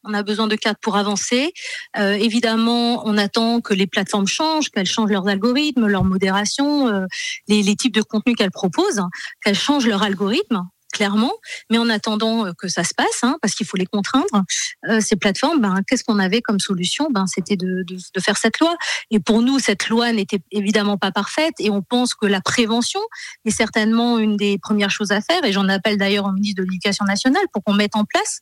On a besoin de cadres pour avancer. Euh, évidemment, on attend que les plateformes changent, qu'elles changent leurs algorithmes, leur modération, euh, les, les types de contenus qu'elles proposent, qu'elles changent leur algorithme, clairement. Mais en attendant que ça se passe, hein, parce qu'il faut les contraindre, euh, ces plateformes, ben, qu'est-ce qu'on avait comme solution ? Ben, c'était de, de, de faire cette loi. Et pour nous, cette loi n'était évidemment pas parfaite. Et on pense que la prévention est certainement une des premières choses à faire. Et j'en appelle d'ailleurs au ministre de l'Éducation nationale pour qu'on mette en place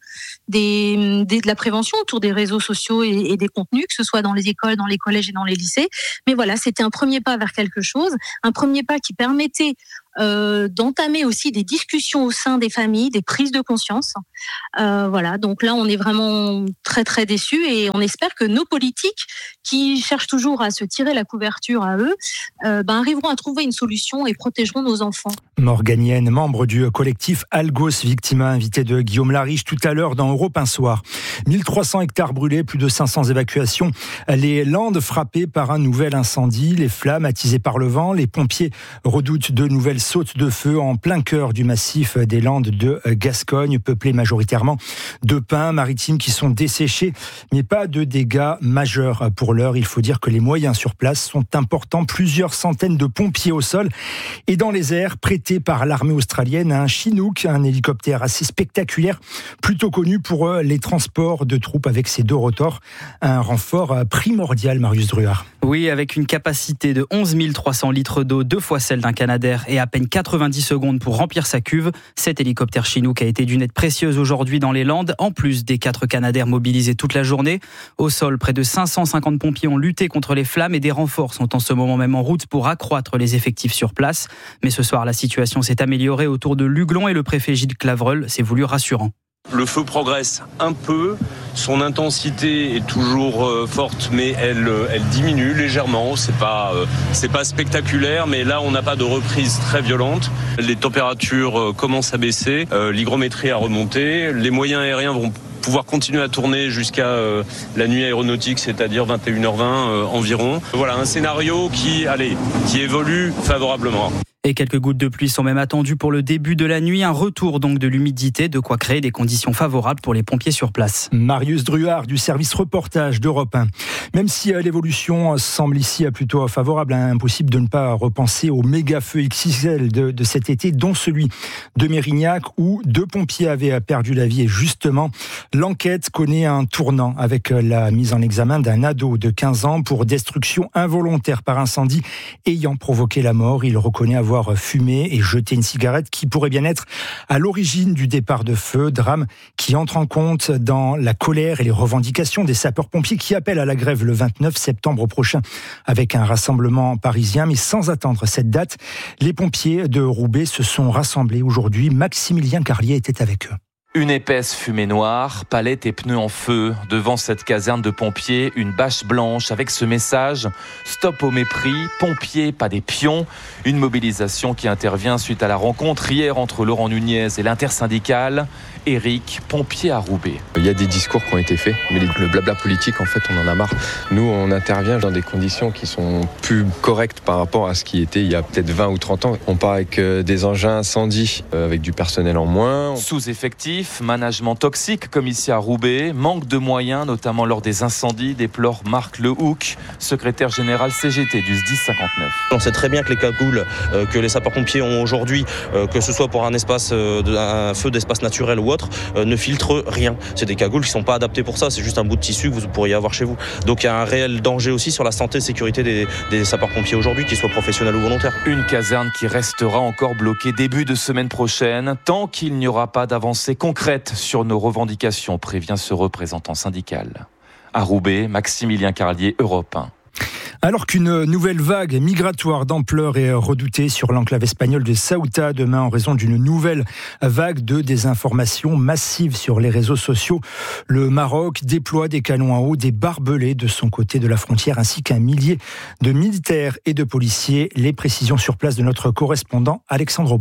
des, des, de la prévention autour des réseaux sociaux et, et des contenus, que ce soit dans les écoles, dans les collèges et dans les lycées. Mais voilà, c'était un premier pas vers quelque chose, un premier pas qui permettait Euh, d'entamer aussi des discussions au sein des familles, des prises de conscience. Euh, voilà, donc là, on est vraiment très, très déçus et on espère que nos politiques, qui cherchent toujours à se tirer la couverture à eux, euh, ben, arriveront à trouver une solution et protégeront nos enfants. Morgane Yen, membre du collectif Algos Victima, invité de Guillaume Lariche tout à l'heure dans Europe un soir. mille trois cents hectares brûlés, plus de cinq cents évacuations. Les Landes frappées par un nouvel incendie, les flammes attisées par le vent. Les pompiers redoutent de nouvelles sautes de feu en plein cœur du massif des Landes de Gascogne, peuplé majoritairement de pins maritimes qui sont desséchés, mais pas de dégâts majeurs pour l'heure. Il faut dire que les moyens sur place sont importants. Plusieurs centaines de pompiers au sol et dans les airs, prêtés par l'armée australienne, un Chinook, un hélicoptère assez spectaculaire, plutôt connu pour les transports de troupes avec ses deux rotors. Un renfort primordial, Marius Druard. Oui, avec une capacité de onze mille trois cents litres d'eau, deux fois celle d'un Canadair et à peine quatre-vingt-dix secondes pour remplir sa cuve. Cet hélicoptère Chinook a été d'une aide précieuse aujourd'hui dans les Landes, en plus des quatre Canadair mobilisés toute la journée. Au sol, près de cinq cent cinquante pompiers ont lutté contre les flammes et des renforts sont en ce moment même en route pour accroître les effectifs sur place. Mais ce soir, la situation s'est améliorée autour de Luglon et le préfet Gilles Clavreul s'est voulu rassurant. Le feu progresse un peu, son intensité est toujours euh, forte, mais elle, euh, elle diminue légèrement. C'est pas, euh, c'est pas spectaculaire, mais là on n'a pas de reprise très violente. Les températures euh, commencent à baisser, euh, l'hygrométrie a remonté, les moyens aériens vont pouvoir continuer à tourner jusqu'à euh, la nuit aéronautique, c'est-à-dire vingt et une heures vingt euh, environ. Voilà un scénario qui, allez, qui évolue favorablement. Et quelques gouttes de pluie sont même attendues pour le début de la nuit. Un retour donc de l'humidité, de quoi créer des conditions favorables pour les pompiers sur place. Marius Druard du service reportage d'Europe un. Même si l'évolution semble ici plutôt favorable, impossible de ne pas repenser au méga feu X X L de, de cet été, dont celui de Mérignac où deux pompiers avaient perdu la vie. Et justement, l'enquête connaît un tournant avec la mise en examen d'un ado de quinze ans pour destruction involontaire par incendie ayant provoqué la mort. Il reconnaît avoir fumé et jeté une cigarette qui pourrait bien être à l'origine du départ de feu, drame qui entre en compte dans la colère et les revendications des sapeurs-pompiers qui appellent à la grève le vingt-neuf septembre prochain avec un rassemblement parisien. Mais sans attendre cette date, les pompiers de Roubaix se sont rassemblés aujourd'hui. Maximilien Carlier était avec eux. Une épaisse fumée noire, palettes et pneus en feu. Devant cette caserne de pompiers, une bâche blanche avec ce message « Stop au mépris, pompiers, pas des pions ». Une mobilisation qui intervient suite à la rencontre hier entre Laurent Nunez et l'intersyndicale. Éric, pompier à Roubaix. Il y a des discours qui ont été faits, mais le blabla politique, en fait, on en a marre. Nous, on intervient dans des conditions qui sont plus correctes par rapport à ce qui était il y a peut-être vingt ou trente ans. On part avec des engins incendie, avec du personnel en moins. Sous-effectif, management toxique comme ici à Roubaix, manque de moyens, notamment lors des incendies, déplore Marc Lehoucq, secrétaire général C G T du S D I S cinquante-neuf. On sait très bien que les cagoules euh, que les sapeurs-pompiers ont aujourd'hui, euh, que ce soit pour un espace, euh, de, un feu d'espace naturel ou autre, euh, ne filtrent rien. C'est des cagoules qui ne sont pas adaptées pour ça, c'est juste un bout de tissu que vous pourriez avoir chez vous. Donc il y a un réel danger aussi sur la santé et sécurité des, des sapeurs-pompiers aujourd'hui, qu'ils soient professionnels ou volontaires. Une caserne qui restera encore bloquée début de semaine prochaine, tant qu'il n'y aura pas d'avancée concrète sur nos revendications, prévient ce représentant syndical. À Roubaix, Maximilien Carlier, Europe un. Alors qu'une nouvelle vague migratoire d'ampleur est redoutée sur l'enclave espagnole de Ceuta demain en raison d'une nouvelle vague de désinformation massive sur les réseaux sociaux, le Maroc déploie des canons à eau, des barbelés de son côté de la frontière ainsi qu'un millier de militaires et de policiers. Les précisions sur place de notre correspondant Alexandre Blanc.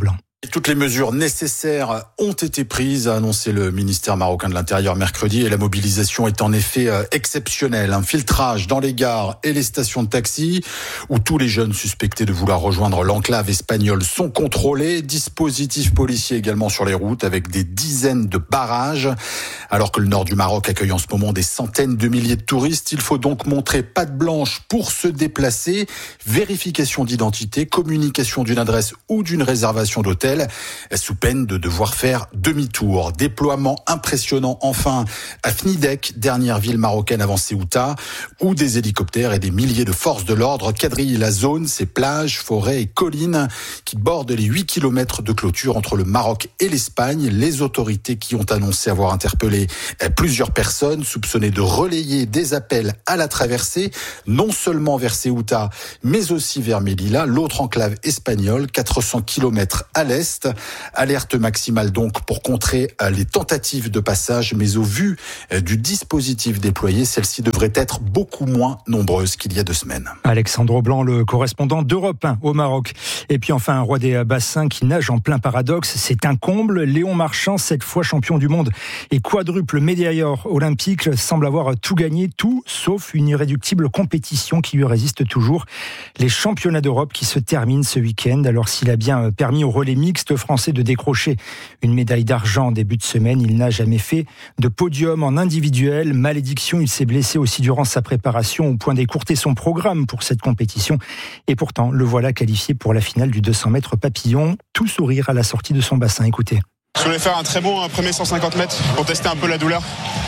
Toutes les mesures nécessaires ont été prises, a annoncé le ministère marocain de l'Intérieur mercredi, et la mobilisation est en effet exceptionnelle. Un filtrage dans les gares et les stations de taxi, où tous les jeunes suspectés de vouloir rejoindre l'enclave espagnole sont contrôlés. Dispositif policier également sur les routes, avec des dizaines de barrages. Alors que le nord du Maroc accueille en ce moment des centaines de milliers de touristes, il faut donc montrer patte blanche pour se déplacer. Vérification d'identité, communication d'une adresse ou d'une réservation d'hôtel, sous peine de devoir faire demi-tour. Déploiement impressionnant enfin à Fnidek, dernière ville marocaine avant Ceuta, où des hélicoptères et des milliers de forces de l'ordre quadrillent la zone, ses plages, forêts et collines qui bordent les huit kilomètres de clôture entre le Maroc et l'Espagne. Les autorités qui ont annoncé avoir interpellé plusieurs personnes soupçonnées de relayer des appels à la traversée, non seulement vers Ceuta, mais aussi vers Melilla, l'autre enclave espagnole, quatre cents kilomètres à l'est. Alerte maximale donc pour contrer les tentatives de passage, mais au vu du dispositif déployé, celles-ci devraient être beaucoup moins nombreuses qu'il y a deux semaines. Alexandre Blanc, le correspondant d'Europe un au Maroc. Et puis enfin, un roi des bassins qui nage en plein paradoxe, c'est un comble. Léon Marchand, cette fois champion du monde et quadruple médailleur olympique, semble avoir tout gagné, tout sauf une irréductible compétition qui lui résiste toujours. Les championnats d'Europe qui se terminent ce week-end. Alors s'il a bien permis au relais mixte français de décrocher une médaille d'argent en début de semaine, il n'a jamais fait de podium en individuel. Malédiction, il s'est blessé aussi durant sa préparation au point d'écourter son programme pour cette compétition. Et pourtant, le voilà qualifié pour la finale du deux cents mètres papillon. Tout sourire à la sortie de son bassin. Écoutez. Je voulais faire un très bon premier cent cinquante mètres pour tester un peu la douleur.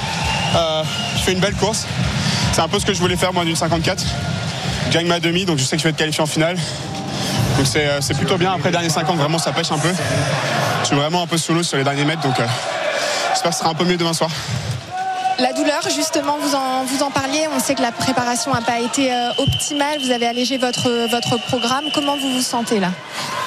Euh, je fais une belle course. C'est un peu ce que je voulais faire moi d'une cinquante-quatre. Je gagne ma demi, donc je sais que je vais être qualifié en finale. Donc c'est, c'est plutôt bien. Après, dernier cinquante, vraiment, ça pêche un peu. Je suis vraiment un peu solo sur les derniers mètres, donc euh, j'espère que ce sera un peu mieux demain soir. La douleur, justement, vous en, vous en parliez. On sait que la préparation n'a pas été euh, optimale. Vous avez allégé votre, votre programme. Comment vous vous sentez là ?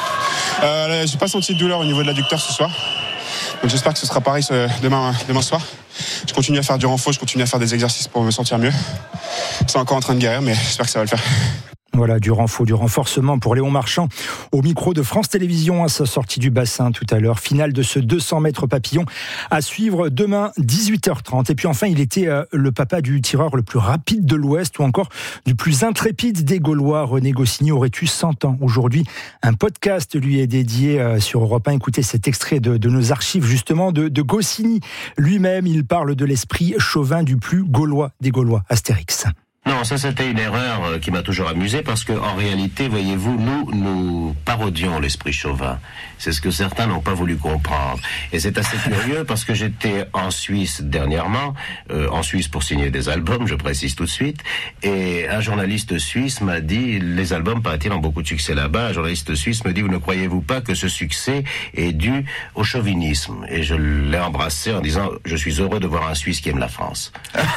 euh, J'ai pas senti de douleur au niveau de l'adducteur ce soir. Donc j'espère que ce sera pareil ce, demain, demain soir. Je continue à faire du renfort, je continue à faire des exercices pour me sentir mieux. C'est encore en train de guérir, mais j'espère que ça va le faire. Voilà, du renfort, du renforcement pour Léon Marchand au micro de France Télévisions à sa sortie du bassin tout à l'heure. Finale de ce deux cents mètres papillon à suivre demain dix-huit heures trente. Et puis enfin, il était euh, le papa du tireur le plus rapide de l'Ouest ou encore du plus intrépide des Gaulois. René Goscinny aurait eu cent ans aujourd'hui. Un podcast lui est dédié euh, sur Europe un. Écoutez cet extrait de, de nos archives justement de, de Goscinny. Lui-même, il parle de l'esprit chauvin du plus Gaulois des Gaulois, Astérix. Non, ça c'était une erreur qui m'a toujours amusé parce que en réalité, voyez-vous, nous nous parodions l'esprit chauvin. C'est ce que certains n'ont pas voulu comprendre. Et c'est assez curieux parce que j'étais en Suisse dernièrement, euh, en Suisse pour signer des albums, je précise tout de suite, et un journaliste suisse m'a dit, les albums paraît-il ont beaucoup de succès là-bas, un journaliste suisse me dit, vous ne croyez-vous pas que ce succès est dû au chauvinisme? Et je l'ai embrassé en disant, je suis heureux de voir un Suisse qui aime la France.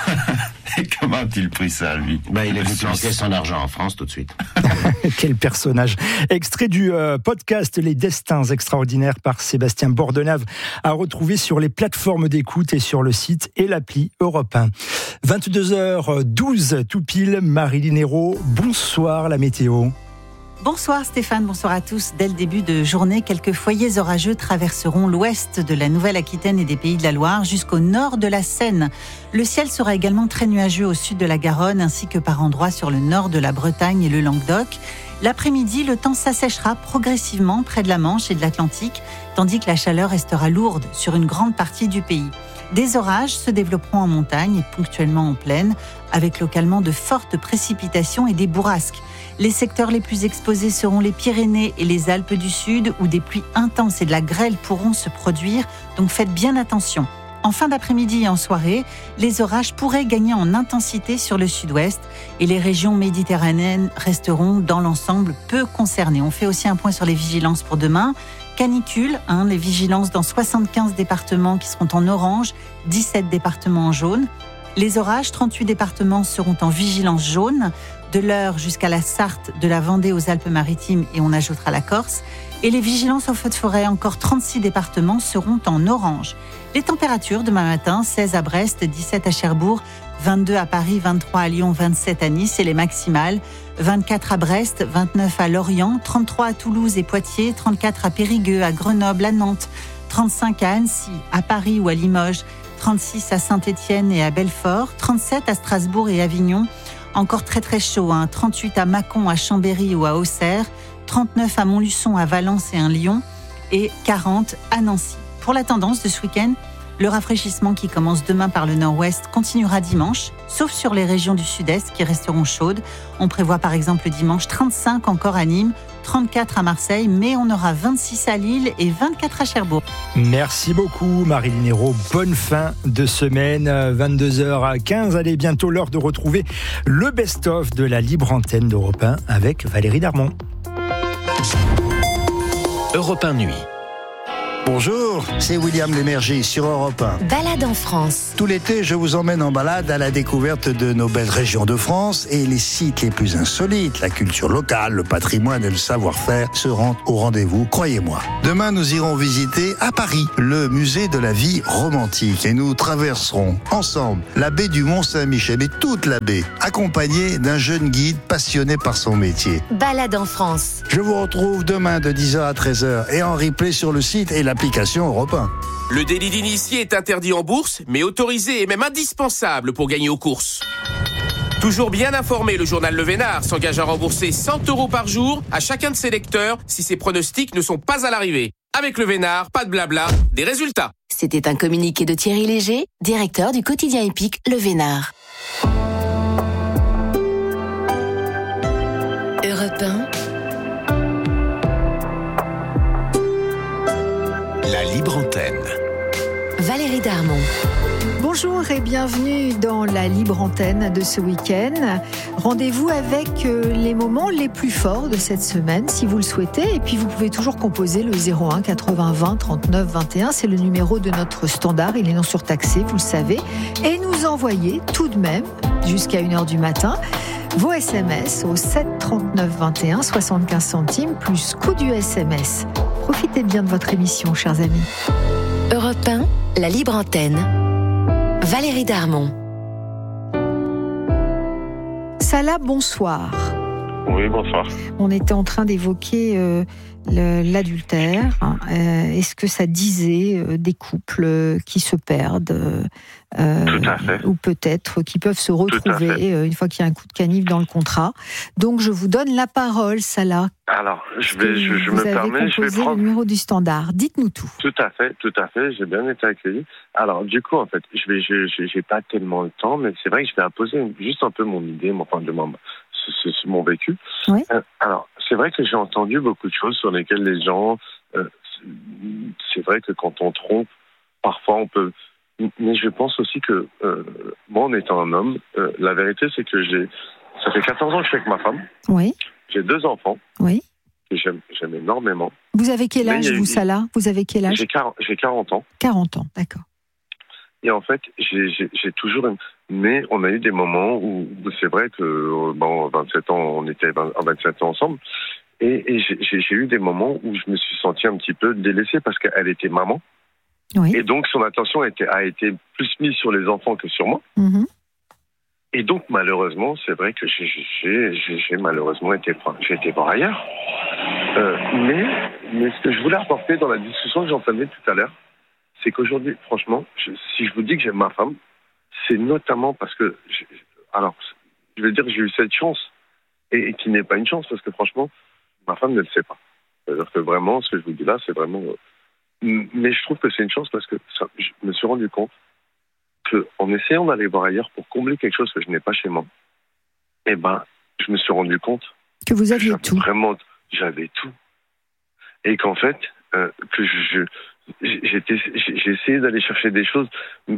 Et comment a-t-il pris ça, lui? Ben, il est venu planquer son argent en France tout de suite. Quel personnage. Extrait du euh, podcast Les Destins Extraordinaires par Sébastien Bordenave, à retrouver sur les plateformes d'écoute et sur le site et l'appli Europe un. vingt-deux heures douze, tout pile, Maryline Hérault. Bonsoir, la météo. Bonsoir Stéphane, bonsoir à tous. Dès le début de journée, quelques foyers orageux traverseront l'ouest de la Nouvelle-Aquitaine et des Pays de la Loire jusqu'au nord de la Seine. Le ciel sera également très nuageux au sud de la Garonne ainsi que par endroits sur le nord de la Bretagne et le Languedoc. L'après-midi, le temps s'assèchera progressivement près de la Manche et de l'Atlantique, tandis que la chaleur restera lourde sur une grande partie du pays. Des orages se développeront en montagne et ponctuellement en plaine, avec localement de fortes précipitations et des bourrasques. Les secteurs les plus exposés seront les Pyrénées et les Alpes du Sud, où des pluies intenses et de la grêle pourront se produire, donc faites bien attention. En fin d'après-midi et en soirée, les orages pourraient gagner en intensité sur le sud-ouest et les régions méditerranéennes resteront dans l'ensemble peu concernées. On fait aussi un point sur les vigilances pour demain. Canicule, hein, les vigilances dans soixante-quinze départements qui seront en orange, dix-sept départements en jaune. Les orages, trente-huit départements seront en vigilance jaune, de l'Eure jusqu'à la Sarthe, de la Vendée aux Alpes-Maritimes et on ajoutera la Corse. Et les vigilances au feu de forêt, encore trente-six départements seront en orange. Les températures demain matin, seize à Brest, dix-sept à Cherbourg, vingt-deux à Paris, vingt-trois à Lyon, vingt-sept à Nice et les maximales. vingt-quatre à Brest, vingt-neuf à Lorient, trente-trois à Toulouse et Poitiers, trente-quatre à Périgueux, à Grenoble, à Nantes, trente-cinq à Annecy, à Paris ou à Limoges, trente-six à Saint-Étienne et à Belfort, trente-sept à Strasbourg et Avignon. Encore très très chaud, hein, trente-huit à Mâcon, à Chambéry ou à Auxerre, trente-neuf à Montluçon, à Valence et à Lyon et quarante à Nancy. Pour la tendance de ce week-end, le rafraîchissement qui commence demain par le nord-ouest continuera dimanche, sauf sur les régions du sud-est qui resteront chaudes. On prévoit par exemple dimanche trente-cinq encore à Nîmes, trente-quatre à Marseille, mais on aura vingt-six à Lille et vingt-quatre à Cherbourg. Merci beaucoup Marilyn Hérault. Bonne fin de semaine, vingt-deux heures quinze. Allez, bientôt l'heure de retrouver le best-of de la libre antenne d'Europe un avec Valérie Darmon. Europe un Nuit. Bonjour, c'est William Lémergie sur Europe un. Balade en France. Tout l'été, je vous emmène en balade à la découverte de nos belles régions de France et les sites les plus insolites. La culture locale, le patrimoine et le savoir-faire seront au rendez-vous, croyez-moi. Demain, nous irons visiter à Paris le musée de la vie romantique et nous traverserons ensemble la baie du Mont-Saint-Michel et toute la baie, accompagnés d'un jeune guide passionné par son métier. Balade en France. Je vous retrouve demain de dix heures à treize heures et en replay sur le site et l'application Europe un. Le délit d'initié est interdit en bourse, mais autorisé et même indispensable pour gagner aux courses. Toujours bien informé, le journal Le Vénard s'engage à rembourser cent euros par jour à chacun de ses lecteurs si ses pronostics ne sont pas à l'arrivée. Avec Le Vénard, pas de blabla, des résultats. C'était un communiqué de Thierry Léger, directeur du quotidien épique Le Vénard. Europe un. La libre antenne. Valérie Darmon. Bonjour et bienvenue dans la libre antenne de ce week-end. Rendez-vous avec les moments les plus forts de cette semaine, si vous le souhaitez. Et puis vous pouvez toujours composer le zéro un quatre-vingts vingt trente-neuf vingt et un. C'est le numéro de notre standard. Il est non surtaxé, vous le savez. Et nous envoyer tout de même, jusqu'à une heure du matin, vos S M S au sept trente-neuf vingt et un, soixante-quinze centimes, plus coût du S M S. Profitez bien de votre émission, chers amis. Europe un, la libre antenne. Valérie Darmon. Salah, bonsoir. Oui, bonsoir. On était en train d'évoquer euh, le, l'adultère. Euh, est-ce que ça disait euh, des couples qui se perdent euh, Tout à fait. Ou peut-être qui peuvent se retrouver euh, une fois qu'il y a un coup de canif dans le contrat. Donc je vous donne la parole, Salah. Alors, je, vais, je, je vous me avez permets, je vais composé prendre... le numéro du standard. Dites-nous tout. Tout à fait, tout à fait. J'ai bien été accueilli. Alors, du coup, en fait, je vais, je, je, j'ai pas tellement le temps, mais c'est vrai que je vais imposer juste un peu mon idée, mon point de mon, c'est, c'est mon vécu. Oui. Euh, alors, c'est vrai que j'ai entendu beaucoup de choses sur lesquelles les gens, euh, c'est vrai que quand on trompe, parfois on peut. Mais je pense aussi que euh, moi, en étant un homme, euh, la vérité, c'est que j'ai, ça fait quatorze ans que je suis avec ma femme. Oui. J'ai deux enfants. Oui. Que j'aime, j'aime énormément. Vous avez quel âge, eu, vous, Salah ? Vous avez quel âge ? J'ai, quarante, j'ai quarante ans. quarante ans, d'accord. Et en fait, j'ai, j'ai, j'ai toujours... Mais on a eu des moments où, c'est vrai que, bon, vingt-sept ans, on était vingt-sept ans ensemble. Et, et j'ai, j'ai eu des moments où je me suis senti un petit peu délaissé parce qu'elle était maman. Oui. Et donc, son attention a été, a été plus mise sur les enfants que sur moi. Mm-hmm. Et donc, malheureusement, c'est vrai que j'ai, j'ai, j'ai, j'ai malheureusement été, j'ai été voir ailleurs. Euh, mais, mais ce que je voulais apporter dans la discussion que j'entendais tout à l'heure, c'est qu'aujourd'hui, franchement, je, si je vous dis que j'aime ma femme, c'est notamment parce que, je, alors, je vais dire que j'ai eu cette chance, et, et qui n'est pas une chance, parce que franchement, ma femme ne le sait pas. C'est-à-dire que vraiment, ce que je vous dis là, c'est vraiment... Euh, mais je trouve que c'est une chance parce que ça, je me suis rendu compte qu'en essayant d'aller voir ailleurs pour combler quelque chose que je n'ai pas chez moi, eh ben, je me suis rendu compte que vous aviez que tout. Vraiment, j'avais tout. Et qu'en fait, euh, que je, je, j'étais, j'ai essayé d'aller chercher des choses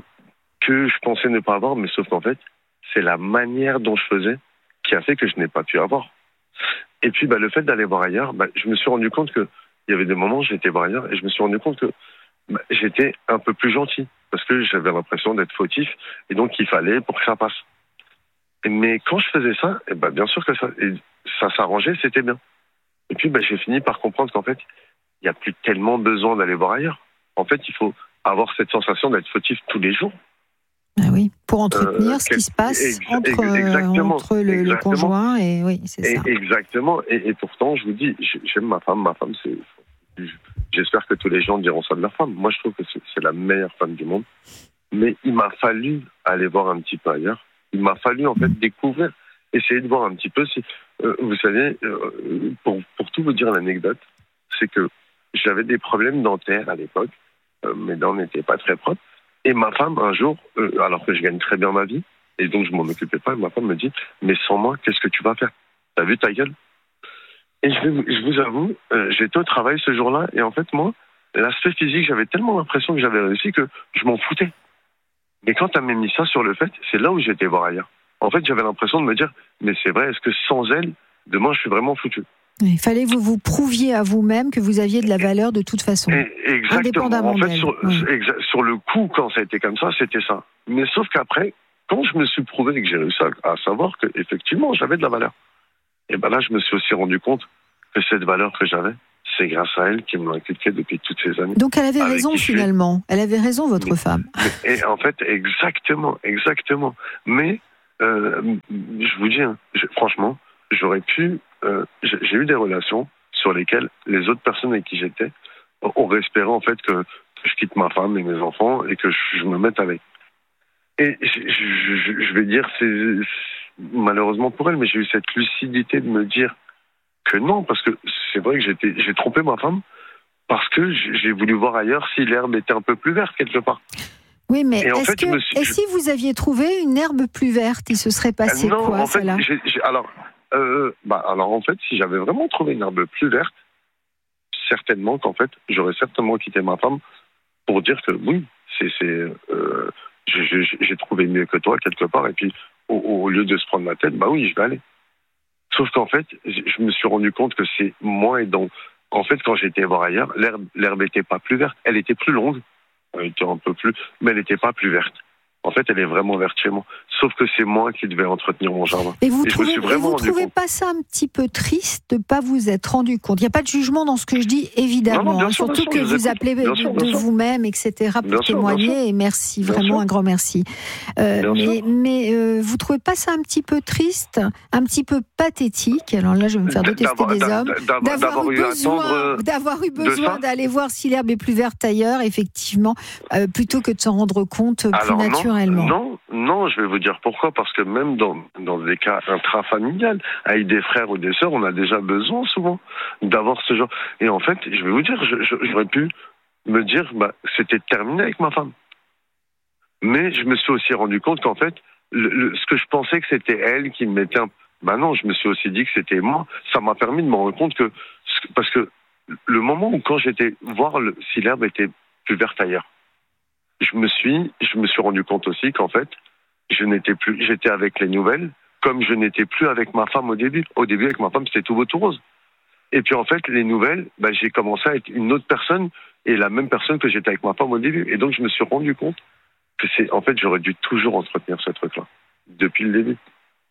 que je pensais ne pas avoir, mais sauf qu'en fait, c'est la manière dont je faisais qui a fait que je n'ai pas pu avoir. Et puis, bah, le fait d'aller voir ailleurs, bah, je me suis rendu compte que il y avait des moments où j'étais voir ailleurs et je me suis rendu compte que bah, j'étais un peu plus gentil parce que j'avais l'impression d'être fautif et donc il fallait pour que ça passe. Mais quand je faisais ça, et bah, bien sûr que ça, et ça s'arrangeait, c'était bien. Et puis bah, j'ai fini par comprendre qu'en fait, il n'y a plus tellement besoin d'aller voir ailleurs. En fait, il faut avoir cette sensation d'être fautif tous les jours. Ah oui, pour entretenir Euh, ce quel- qui se passe ex- entre, ex- exactement, entre le, le exactement. conjoint et oui, c'est Et- ça. Exactement. Et, et pourtant, je vous dis, j'ai- j'aime ma femme. Ma femme, c'est. J'espère que tous les gens diront ça de leur femme. Moi, je trouve que c'est c'est la meilleure femme du monde. Mais il m'a fallu aller voir un petit peu ailleurs. Il m'a fallu, en fait, découvrir, essayer de voir un petit peu si. euh, vous savez, euh, pour, pour tout vous dire l'anecdote, c'est que j'avais des problèmes dentaires à l'époque. Euh, mes dents n'étaient pas très propres. Et ma femme, un jour, euh, alors que je gagne très bien ma vie, et donc je m'en occupais pas, ma femme me dit, mais sans moi, qu'est-ce que tu vas faire? T'as vu ta gueule? Et je, vais vous- je vous avoue, euh, j'étais au travail ce jour-là, et en fait, moi, l'aspect physique, j'avais tellement l'impression que j'avais réussi que je m'en foutais. Mais quand elle m'a mis ça sur le fait, c'est là où j'étais voir ailleurs. En fait, j'avais l'impression de me dire, mais c'est vrai, est-ce que sans elle, demain, je suis vraiment foutu? Il fallait que vous vous prouviez à vous-même que vous aviez de la valeur de toute façon. Et- Exactement. Indépendamment En fait, d'elle. sur, Oui. exa- sur le coup, quand ça a été comme ça, c'était ça. Mais sauf qu'après, quand je me suis prouvé et que j'ai réussi à, à savoir que effectivement j'avais de la valeur, et ben là, je me suis aussi rendu compte que cette valeur que j'avais, c'est grâce à elle qui me l'a inculquée depuis toutes ces années. Donc elle avait Avec raison qui je suis. finalement. Elle avait raison, votre femme. Et en fait, exactement, exactement. Mais euh, je vous dis, hein, je- franchement, j'aurais pu. euh, j'ai j'ai eu des relations sur lesquelles les autres personnes avec qui j'étais auraient espéré en fait que je quitte ma femme et mes enfants et que je, je me mette avec. Et je, je, je- je vais dire, c'est c'est- malheureusement pour elle, mais j'ai eu cette lucidité de me dire que non, parce que c'est vrai que j'étais, j'ai trompé ma femme parce que j'ai j'ai voulu voir ailleurs si l'herbe était un peu plus verte quelque part. Oui, mais Et en est-ce fait, que, je me suis- et si vous aviez trouvé une herbe plus verte, il se serait passé non, quoi, en fait, celle-là j'ai- j'ai- alors, euh, bah, alors en fait, si j'avais vraiment trouvé une herbe plus verte, certainement qu'en fait, j'aurais certainement quitté ma femme pour dire que oui, c'est, c'est, euh, j'ai, j'ai- j'ai trouvé mieux que toi quelque part, et puis au, au lieu de se prendre la tête, bah oui, je vais aller. Sauf qu'en fait, je me suis rendu compte que c'est moi et donc, en fait, quand j'étais voir ailleurs, l'herbe, l'herbe était pas plus verte, elle était plus longue, elle était un peu plus, mais elle n'était pas plus verte. En fait, elle est vraiment verte chez moi. Sauf que c'est moi qui devais entretenir mon jardin. Et vous je me trouvez, suis et vraiment vous rendu trouvez compte. pas ça un petit peu triste de ne pas vous être rendu compte? Il n'y a pas de jugement dans ce que je dis, évidemment. Non, non, bien hein, sûr, bien surtout sûr, que je vous vous écoute. appelez Bien de, sûr, bien de sûr. vous-même, et cetera, pour Bien sûr, bien témoigner. sûr. Et merci, Bien vraiment sûr. un grand merci. Euh, Bien mais sûr. mais euh, vous trouvez pas ça un petit peu triste, un petit peu pathétique? Alors là, je vais me faire détester D'avoir- des d'a- hommes. d'a- d'avoir- d'avoir eu à besoin, attendre d'avoir eu de besoin ça. d'aller voir si l'herbe est plus verte ailleurs, effectivement, euh, plutôt que de s'en rendre compte plus Alors non, naturellement. non, non, je vais vous dire pourquoi. Parce que même dans, dans des cas intrafamiliales, avec des frères ou des sœurs, on a déjà besoin souvent d'avoir ce genre. Et en fait, je vais vous dire, je- je- j'aurais pu me dire, bah, c'était terminé avec ma femme. Mais je me suis aussi rendu compte qu'en fait, le, le- ce que je pensais que c'était elle qui me mettait un... Bah non, je me suis aussi dit que c'était moi. Ça m'a permis de me rendre compte que... Parce que le moment où quand j'étais voir le, si l'herbe était plus verte ailleurs, je me suis, je me suis rendu compte aussi qu'en fait, je n'étais plus, j'étais avec les nouvelles, comme je n'étais plus avec ma femme au début. Au début, avec ma femme, c'était tout beau, tout rose. Et puis en fait, les nouvelles, bah, j'ai commencé à être une autre personne et la même personne que j'étais avec ma femme au début. Et donc, je me suis rendu compte que c'est, en fait, j'aurais dû toujours entretenir ce truc-là depuis le début.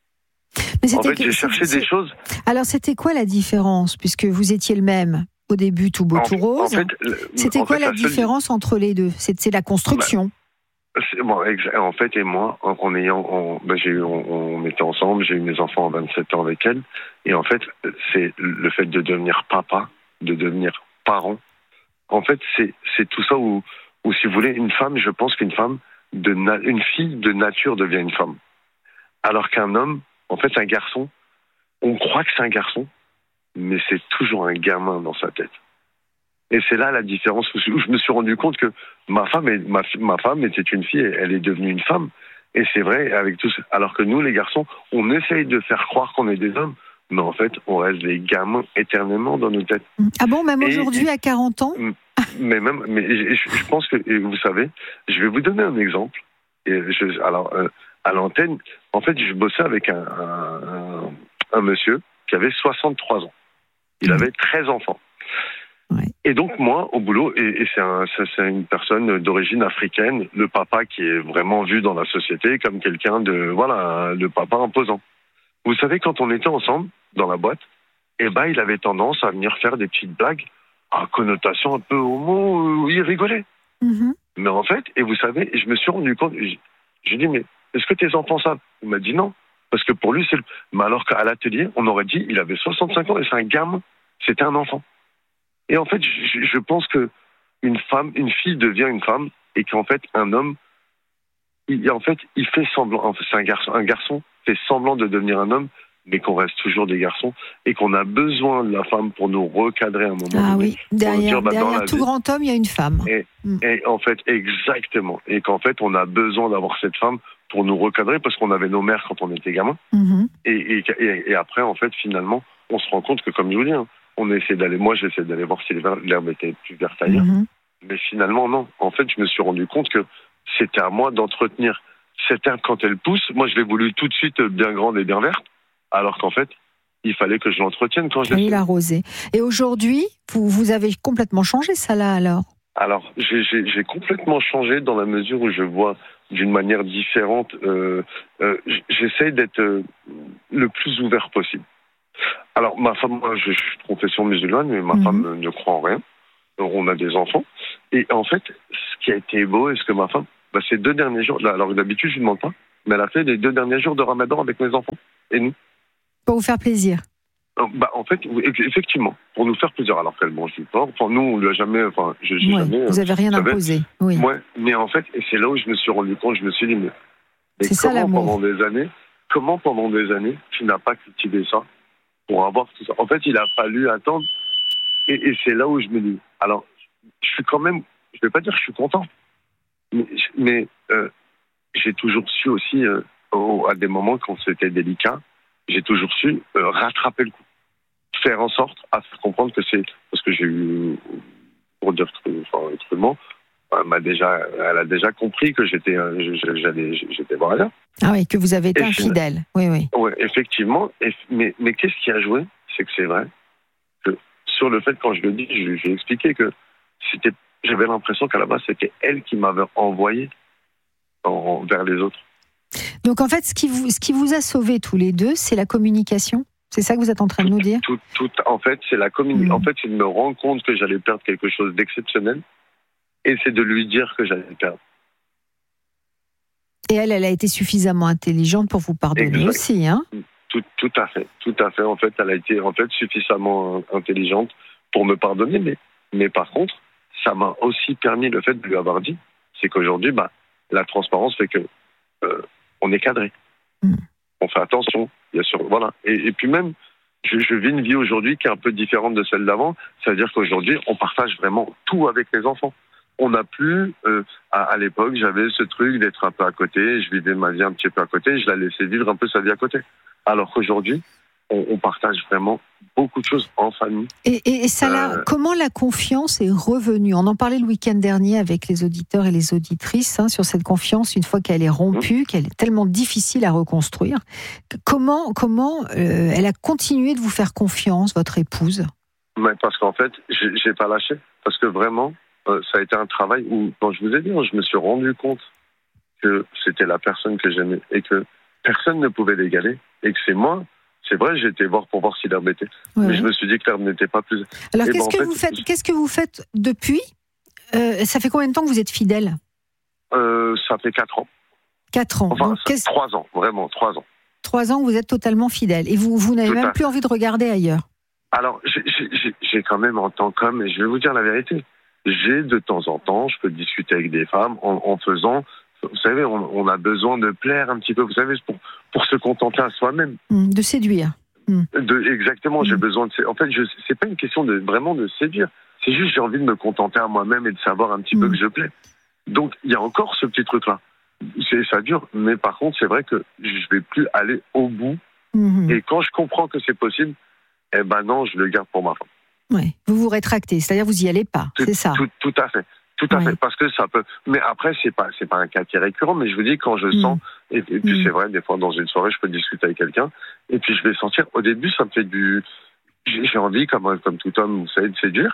Mais En c'était fait, que- j'ai cherché c'est- des choses. Alors, c'était quoi la différence, puisque vous étiez le même au début, tout beau, En- tout rose? en fait, le- C'était en quoi fait, la la seule- différence entre les deux? C'est c'est la construction. C'est- Bon, exa- en fait, et moi, en, en ayant, en- ben, j'ai eu, on, on était ensemble, j'ai eu mes enfants à vingt-sept ans avec elle, et en fait, c'est le fait de devenir papa, de devenir parent. En fait, c'est c'est tout ça où, où, si vous voulez, une femme, je pense qu'une femme, de na- une fille de nature devient une femme, alors qu'un homme, en fait, un garçon, on croit que c'est un garçon, mais c'est toujours un gamin dans sa tête. Et c'est là la différence où je me suis rendu compte que ma femme, est, ma, ma femme était une fille, et elle est devenue une femme. Et c'est vrai, avec tous. Alors que nous, les garçons, on essaye de faire croire qu'on est des hommes, mais en fait, on reste des gamins éternellement dans nos têtes. Ah bon, même Et- aujourd'hui, à quarante ans? Mais même, mais je, je pense que, et vous savez, je vais vous donner un exemple. Et je, alors, euh, à l'antenne, en fait, je bossais avec un, un, un, un monsieur qui avait soixante-trois ans. Il avait treize enfants. Et donc moi, au boulot, et, et c'est, un, c'est, c'est une personne d'origine africaine, le papa qui est vraiment vu dans la société comme quelqu'un de, voilà, le papa imposant. Vous savez, quand on était ensemble dans la boîte, eh ben, il avait tendance à venir faire des petites blagues à connotation un peu homo, il rigolait. Mm-hmm. Mais en fait, et vous savez, je me suis rendu compte, j'ai, j'ai dit, mais est-ce que tes enfants savent? Il m'a dit non. Parce que pour lui, c'est le... Mais alors qu'à l'atelier, on aurait dit, il avait soixante-cinq ans et c'est un gamin. C'était un enfant. Et en fait, je, je pense que une femme, une fille devient une femme et qu'en fait, un homme, il, en fait, il fait semblant, en fait, c'est un garçon, un garçon fait semblant de devenir un homme, mais qu'on reste toujours des garçons et qu'on a besoin de la femme pour nous recadrer à un moment Ah donné. oui, derrière, dire, bah, derrière tout vie, grand homme, il y a une femme. Et, mm. et en fait, exactement. Et qu'en fait, on a besoin d'avoir cette femme pour nous recadrer parce qu'on avait nos mères quand on était gamin. Mm-hmm. Et, et, et, et après, en fait, finalement, on se rend compte que, comme je vous dis, hein, on essaie d'aller, moi, j'essaie d'aller voir si l'herbe était plus verte ailleurs. Mm-hmm. Mais finalement, non. En fait, je me suis rendu compte que c'était à moi d'entretenir cette herbe quand elle pousse. Moi, je l'ai voulu tout de suite bien grande et bien verte, alors qu'en fait, il fallait que je l'entretienne quand je l'ai Et il a arrosé. Et aujourd'hui, vous, vous avez complètement changé ça là, alors? Alors, j'ai, j'ai, j'ai complètement changé dans la mesure où je vois d'une manière différente. Euh, euh, j'essaie d'être euh, le plus ouvert possible. Alors, ma femme, moi, je, je suis de confession musulmane, mais ma mmh. femme ne croit en rien. On a des enfants. Et en fait, ce qui a été beau, et ce que ma femme, bah, ces deux derniers jours, là, alors d'habitude, je ne demande pas, mais elle a fait les deux derniers jours de Ramadan avec mes enfants et nous. Pour vous faire plaisir. Bah, en fait, effectivement, pour nous faire plaisir, alors qu'elle mange du porc. Enfin, nous, on lui a jamais, enfin, je, j'ai ouais, jamais. Vous n'avez rien imposé. Oui. Ouais, mais en fait, et c'est là où je me suis rendu compte, je me suis dit, mais, mais c'est comment ça, l'amour. pendant des années, comment pendant des années, tu n'as pas cultivé ça pour avoir tout ça? En fait, il a fallu attendre, et, et c'est là où je me dis, alors, je suis quand même, je vais pas dire que je suis content, mais, mais euh, j'ai toujours su aussi, euh, au, à des moments quand c'était délicat, j'ai toujours su euh, rattraper le coup. Faire en sorte à faire comprendre que c'est... Parce que j'ai eu, pour dire enfin, crûment, elle, m'a déjà, elle a déjà compris que j'étais, j'allais, j'étais voir ailleurs. Ah oui, que vous avez été infidèle. Oui, oui. Oui, effectivement. Et, mais, mais qu'est-ce qui a joué? C'est que c'est vrai que sur le fait, quand je le dis, je, j'ai expliqué que c'était, j'avais l'impression qu'à la base, c'était elle qui m'avait envoyé en, vers les autres. Donc en fait, ce qui vous, ce qui vous a sauvés tous les deux, c'est la communication? C'est ça que vous êtes en train de nous dire? tout, tout, En fait, c'est la communication. Mmh. En fait, c'est de me rendre compte que j'allais perdre quelque chose d'exceptionnel, et c'est de lui dire que j'allais le perdre. Et elle, elle a été suffisamment intelligente pour vous pardonner exact. Aussi, hein? Tout, tout à fait, tout à fait. En fait, elle a été en fait suffisamment intelligente pour me pardonner, mais, mais par contre, ça m'a aussi permis le fait de lui avoir dit, c'est qu'aujourd'hui, bah, la transparence fait que euh, on est cadré. Mmh. On fait attention, bien sûr, voilà. Et, et puis même, je, je vis une vie aujourd'hui qui est un peu différente de celle d'avant. C'est-à-dire qu'aujourd'hui, on partage vraiment tout avec les enfants. On n'a plus, euh, à, à l'époque, j'avais ce truc d'être un peu à côté, je vivais ma vie un petit peu à côté, je la laissais vivre un peu sa vie à côté. Alors qu'aujourd'hui, on, on partage vraiment beaucoup de choses en famille. Et, et, et ça, là, euh... comment la confiance est revenue? On en parlait le week-end dernier avec les auditeurs et les auditrices, hein, sur cette confiance, une fois qu'elle est rompue, mmh. qu'elle est tellement difficile à reconstruire. Comment, comment euh, elle a continué de vous faire confiance, votre épouse? Mais parce qu'en fait, j'ai, j'ai pas lâché. Parce que vraiment, euh, ça a été un travail où, quand je vous ai dit, je me suis rendu compte que c'était la personne que j'aimais et que personne ne pouvait l'égaler et que c'est moi. C'est vrai, j'ai été voir pour voir si l'herbe était. Ouais. Mais je me suis dit que l'herbe n'était pas plus. Alors, qu'est-ce, ben, que fait, vous faites, qu'est-ce que vous faites depuis euh, Ça fait combien de temps que vous êtes fidèle? euh, Ça fait quatre ans. Quatre ans. Enfin, donc, ça, trois ans, vraiment, trois ans. Trois ans que vous êtes totalement fidèle. Et vous, vous n'avez Tout même plus envie de regarder ailleurs? Alors, j'ai, j'ai, j'ai quand même, en tant qu'homme, et je vais vous dire la vérité, j'ai de temps en temps, je peux discuter avec des femmes en, en faisant. Vous savez, on, on a besoin de plaire un petit peu, vous savez, pour, pour se contenter à soi-même. Mmh, de séduire. Mmh. De, exactement, mmh. j'ai besoin de... En fait, je, c'est pas une question de vraiment de séduire. C'est juste j'ai envie de me contenter à moi-même et de savoir un petit mmh. peu que je plais. Donc, il y a encore ce petit truc-là. C'est, ça dure, mais par contre, c'est vrai que je vais plus aller au bout. Mmh. Et quand je comprends que c'est possible, eh ben non, je le garde pour ma femme. Ouais. Vous vous rétractez, c'est-à-dire vous y allez pas, tout, c'est ça? Tout, tout à fait. Tout à oui. fait, parce que ça peut. Mais après, c'est pas, c'est pas un cas qui est récurrent. Mais je vous dis, quand je mmh. sens, et, et puis mmh. c'est vrai, des fois dans une soirée, je peux discuter avec quelqu'un, et puis je vais sentir. Au début, ça me fait du. J'ai, j'ai envie, comme comme tout homme, vous savez, de séduire.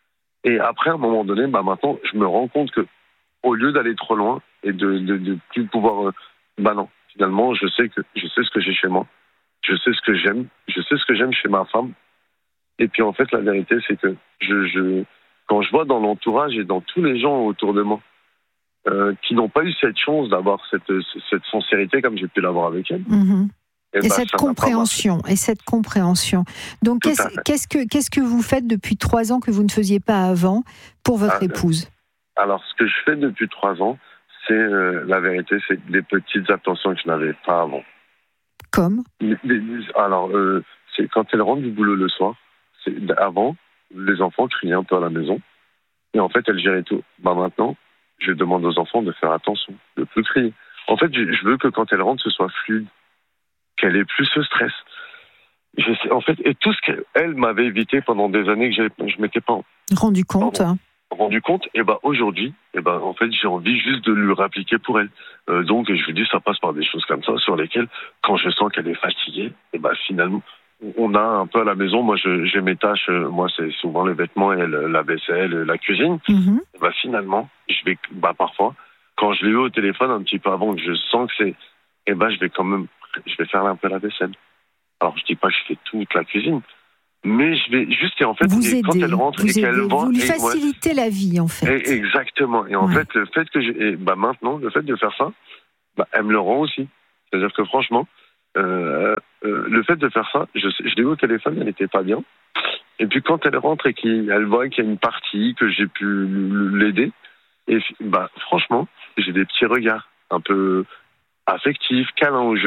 Et après, à un moment donné, bah maintenant, je me rends compte que, au lieu d'aller trop loin et de de, de plus pouvoir, euh, bah non, finalement, je sais que je sais ce que j'ai chez moi, je sais ce que j'aime, je sais ce que j'aime chez ma femme, Et puis en fait, la vérité, c'est que je, je, quand je vois dans l'entourage et dans tous les gens autour de moi euh, qui n'ont pas eu cette chance d'avoir cette, cette sincérité comme j'ai pu l'avoir avec elle. Mmh. Et, et bah, cette compréhension, et cette compréhension. Donc, qu'est-ce, qu'est-ce que qu'est-ce que vous faites depuis trois ans que vous ne faisiez pas avant pour votre ah, épouse? Alors, ce que je fais depuis trois ans, c'est euh, la vérité, c'est des petites attentions que je n'avais pas avant. Comme les, les, Alors, euh, c'est quand elle rentre du boulot le soir. C'est, avant, les enfants criaient un peu à la maison, et en fait, elle gérait tout. Bah maintenant, je demande aux enfants de faire attention, de plus crier. En fait, je, je veux que quand elle rentre, ce soit fluide, qu'elle ait plus ce stress. Je sais, en fait, et tout ce qu'elle m'avait évité pendant des années que je m'étais pas rendu compte. Pardon, rendu compte. Et ben aujourd'hui, et ben en fait, j'ai envie juste de lui réappliquer pour elle. Euh, donc, je vous dis, ça passe par des choses comme ça sur lesquelles, quand je sens qu'elle est fatiguée, et ben finalement, on a un peu à la maison. Moi, je, j'ai mes tâches. Moi, c'est souvent les vêtements et la vaisselle, la cuisine. Mm-hmm. Et ben finalement, je vais, bah parfois, quand je l'ai eu au téléphone un petit peu avant, que je sens que c'est, et ben je vais quand même je vais faire un peu la vaisselle. Alors, je dis pas que je fais toute la cuisine, mais je vais juste, et en fait, vous et aidez, quand elle rentre vous et qu'elle aidez, voit... Vous lui et, facilitez ouais, la vie, en fait. Et, exactement. Et en ouais. fait, le fait que j'ai... Et bah maintenant, le fait de faire ça, bah, elle me le rend aussi. C'est-à-dire que franchement, euh, euh, le fait de faire ça, je, je l'ai eu au téléphone, elle n'était pas bien. Et puis quand elle rentre et qu'elle voit qu'il y a une partie, que j'ai pu l'aider, et bah franchement, j'ai des petits regards un peu affectifs, câlins aux jeux.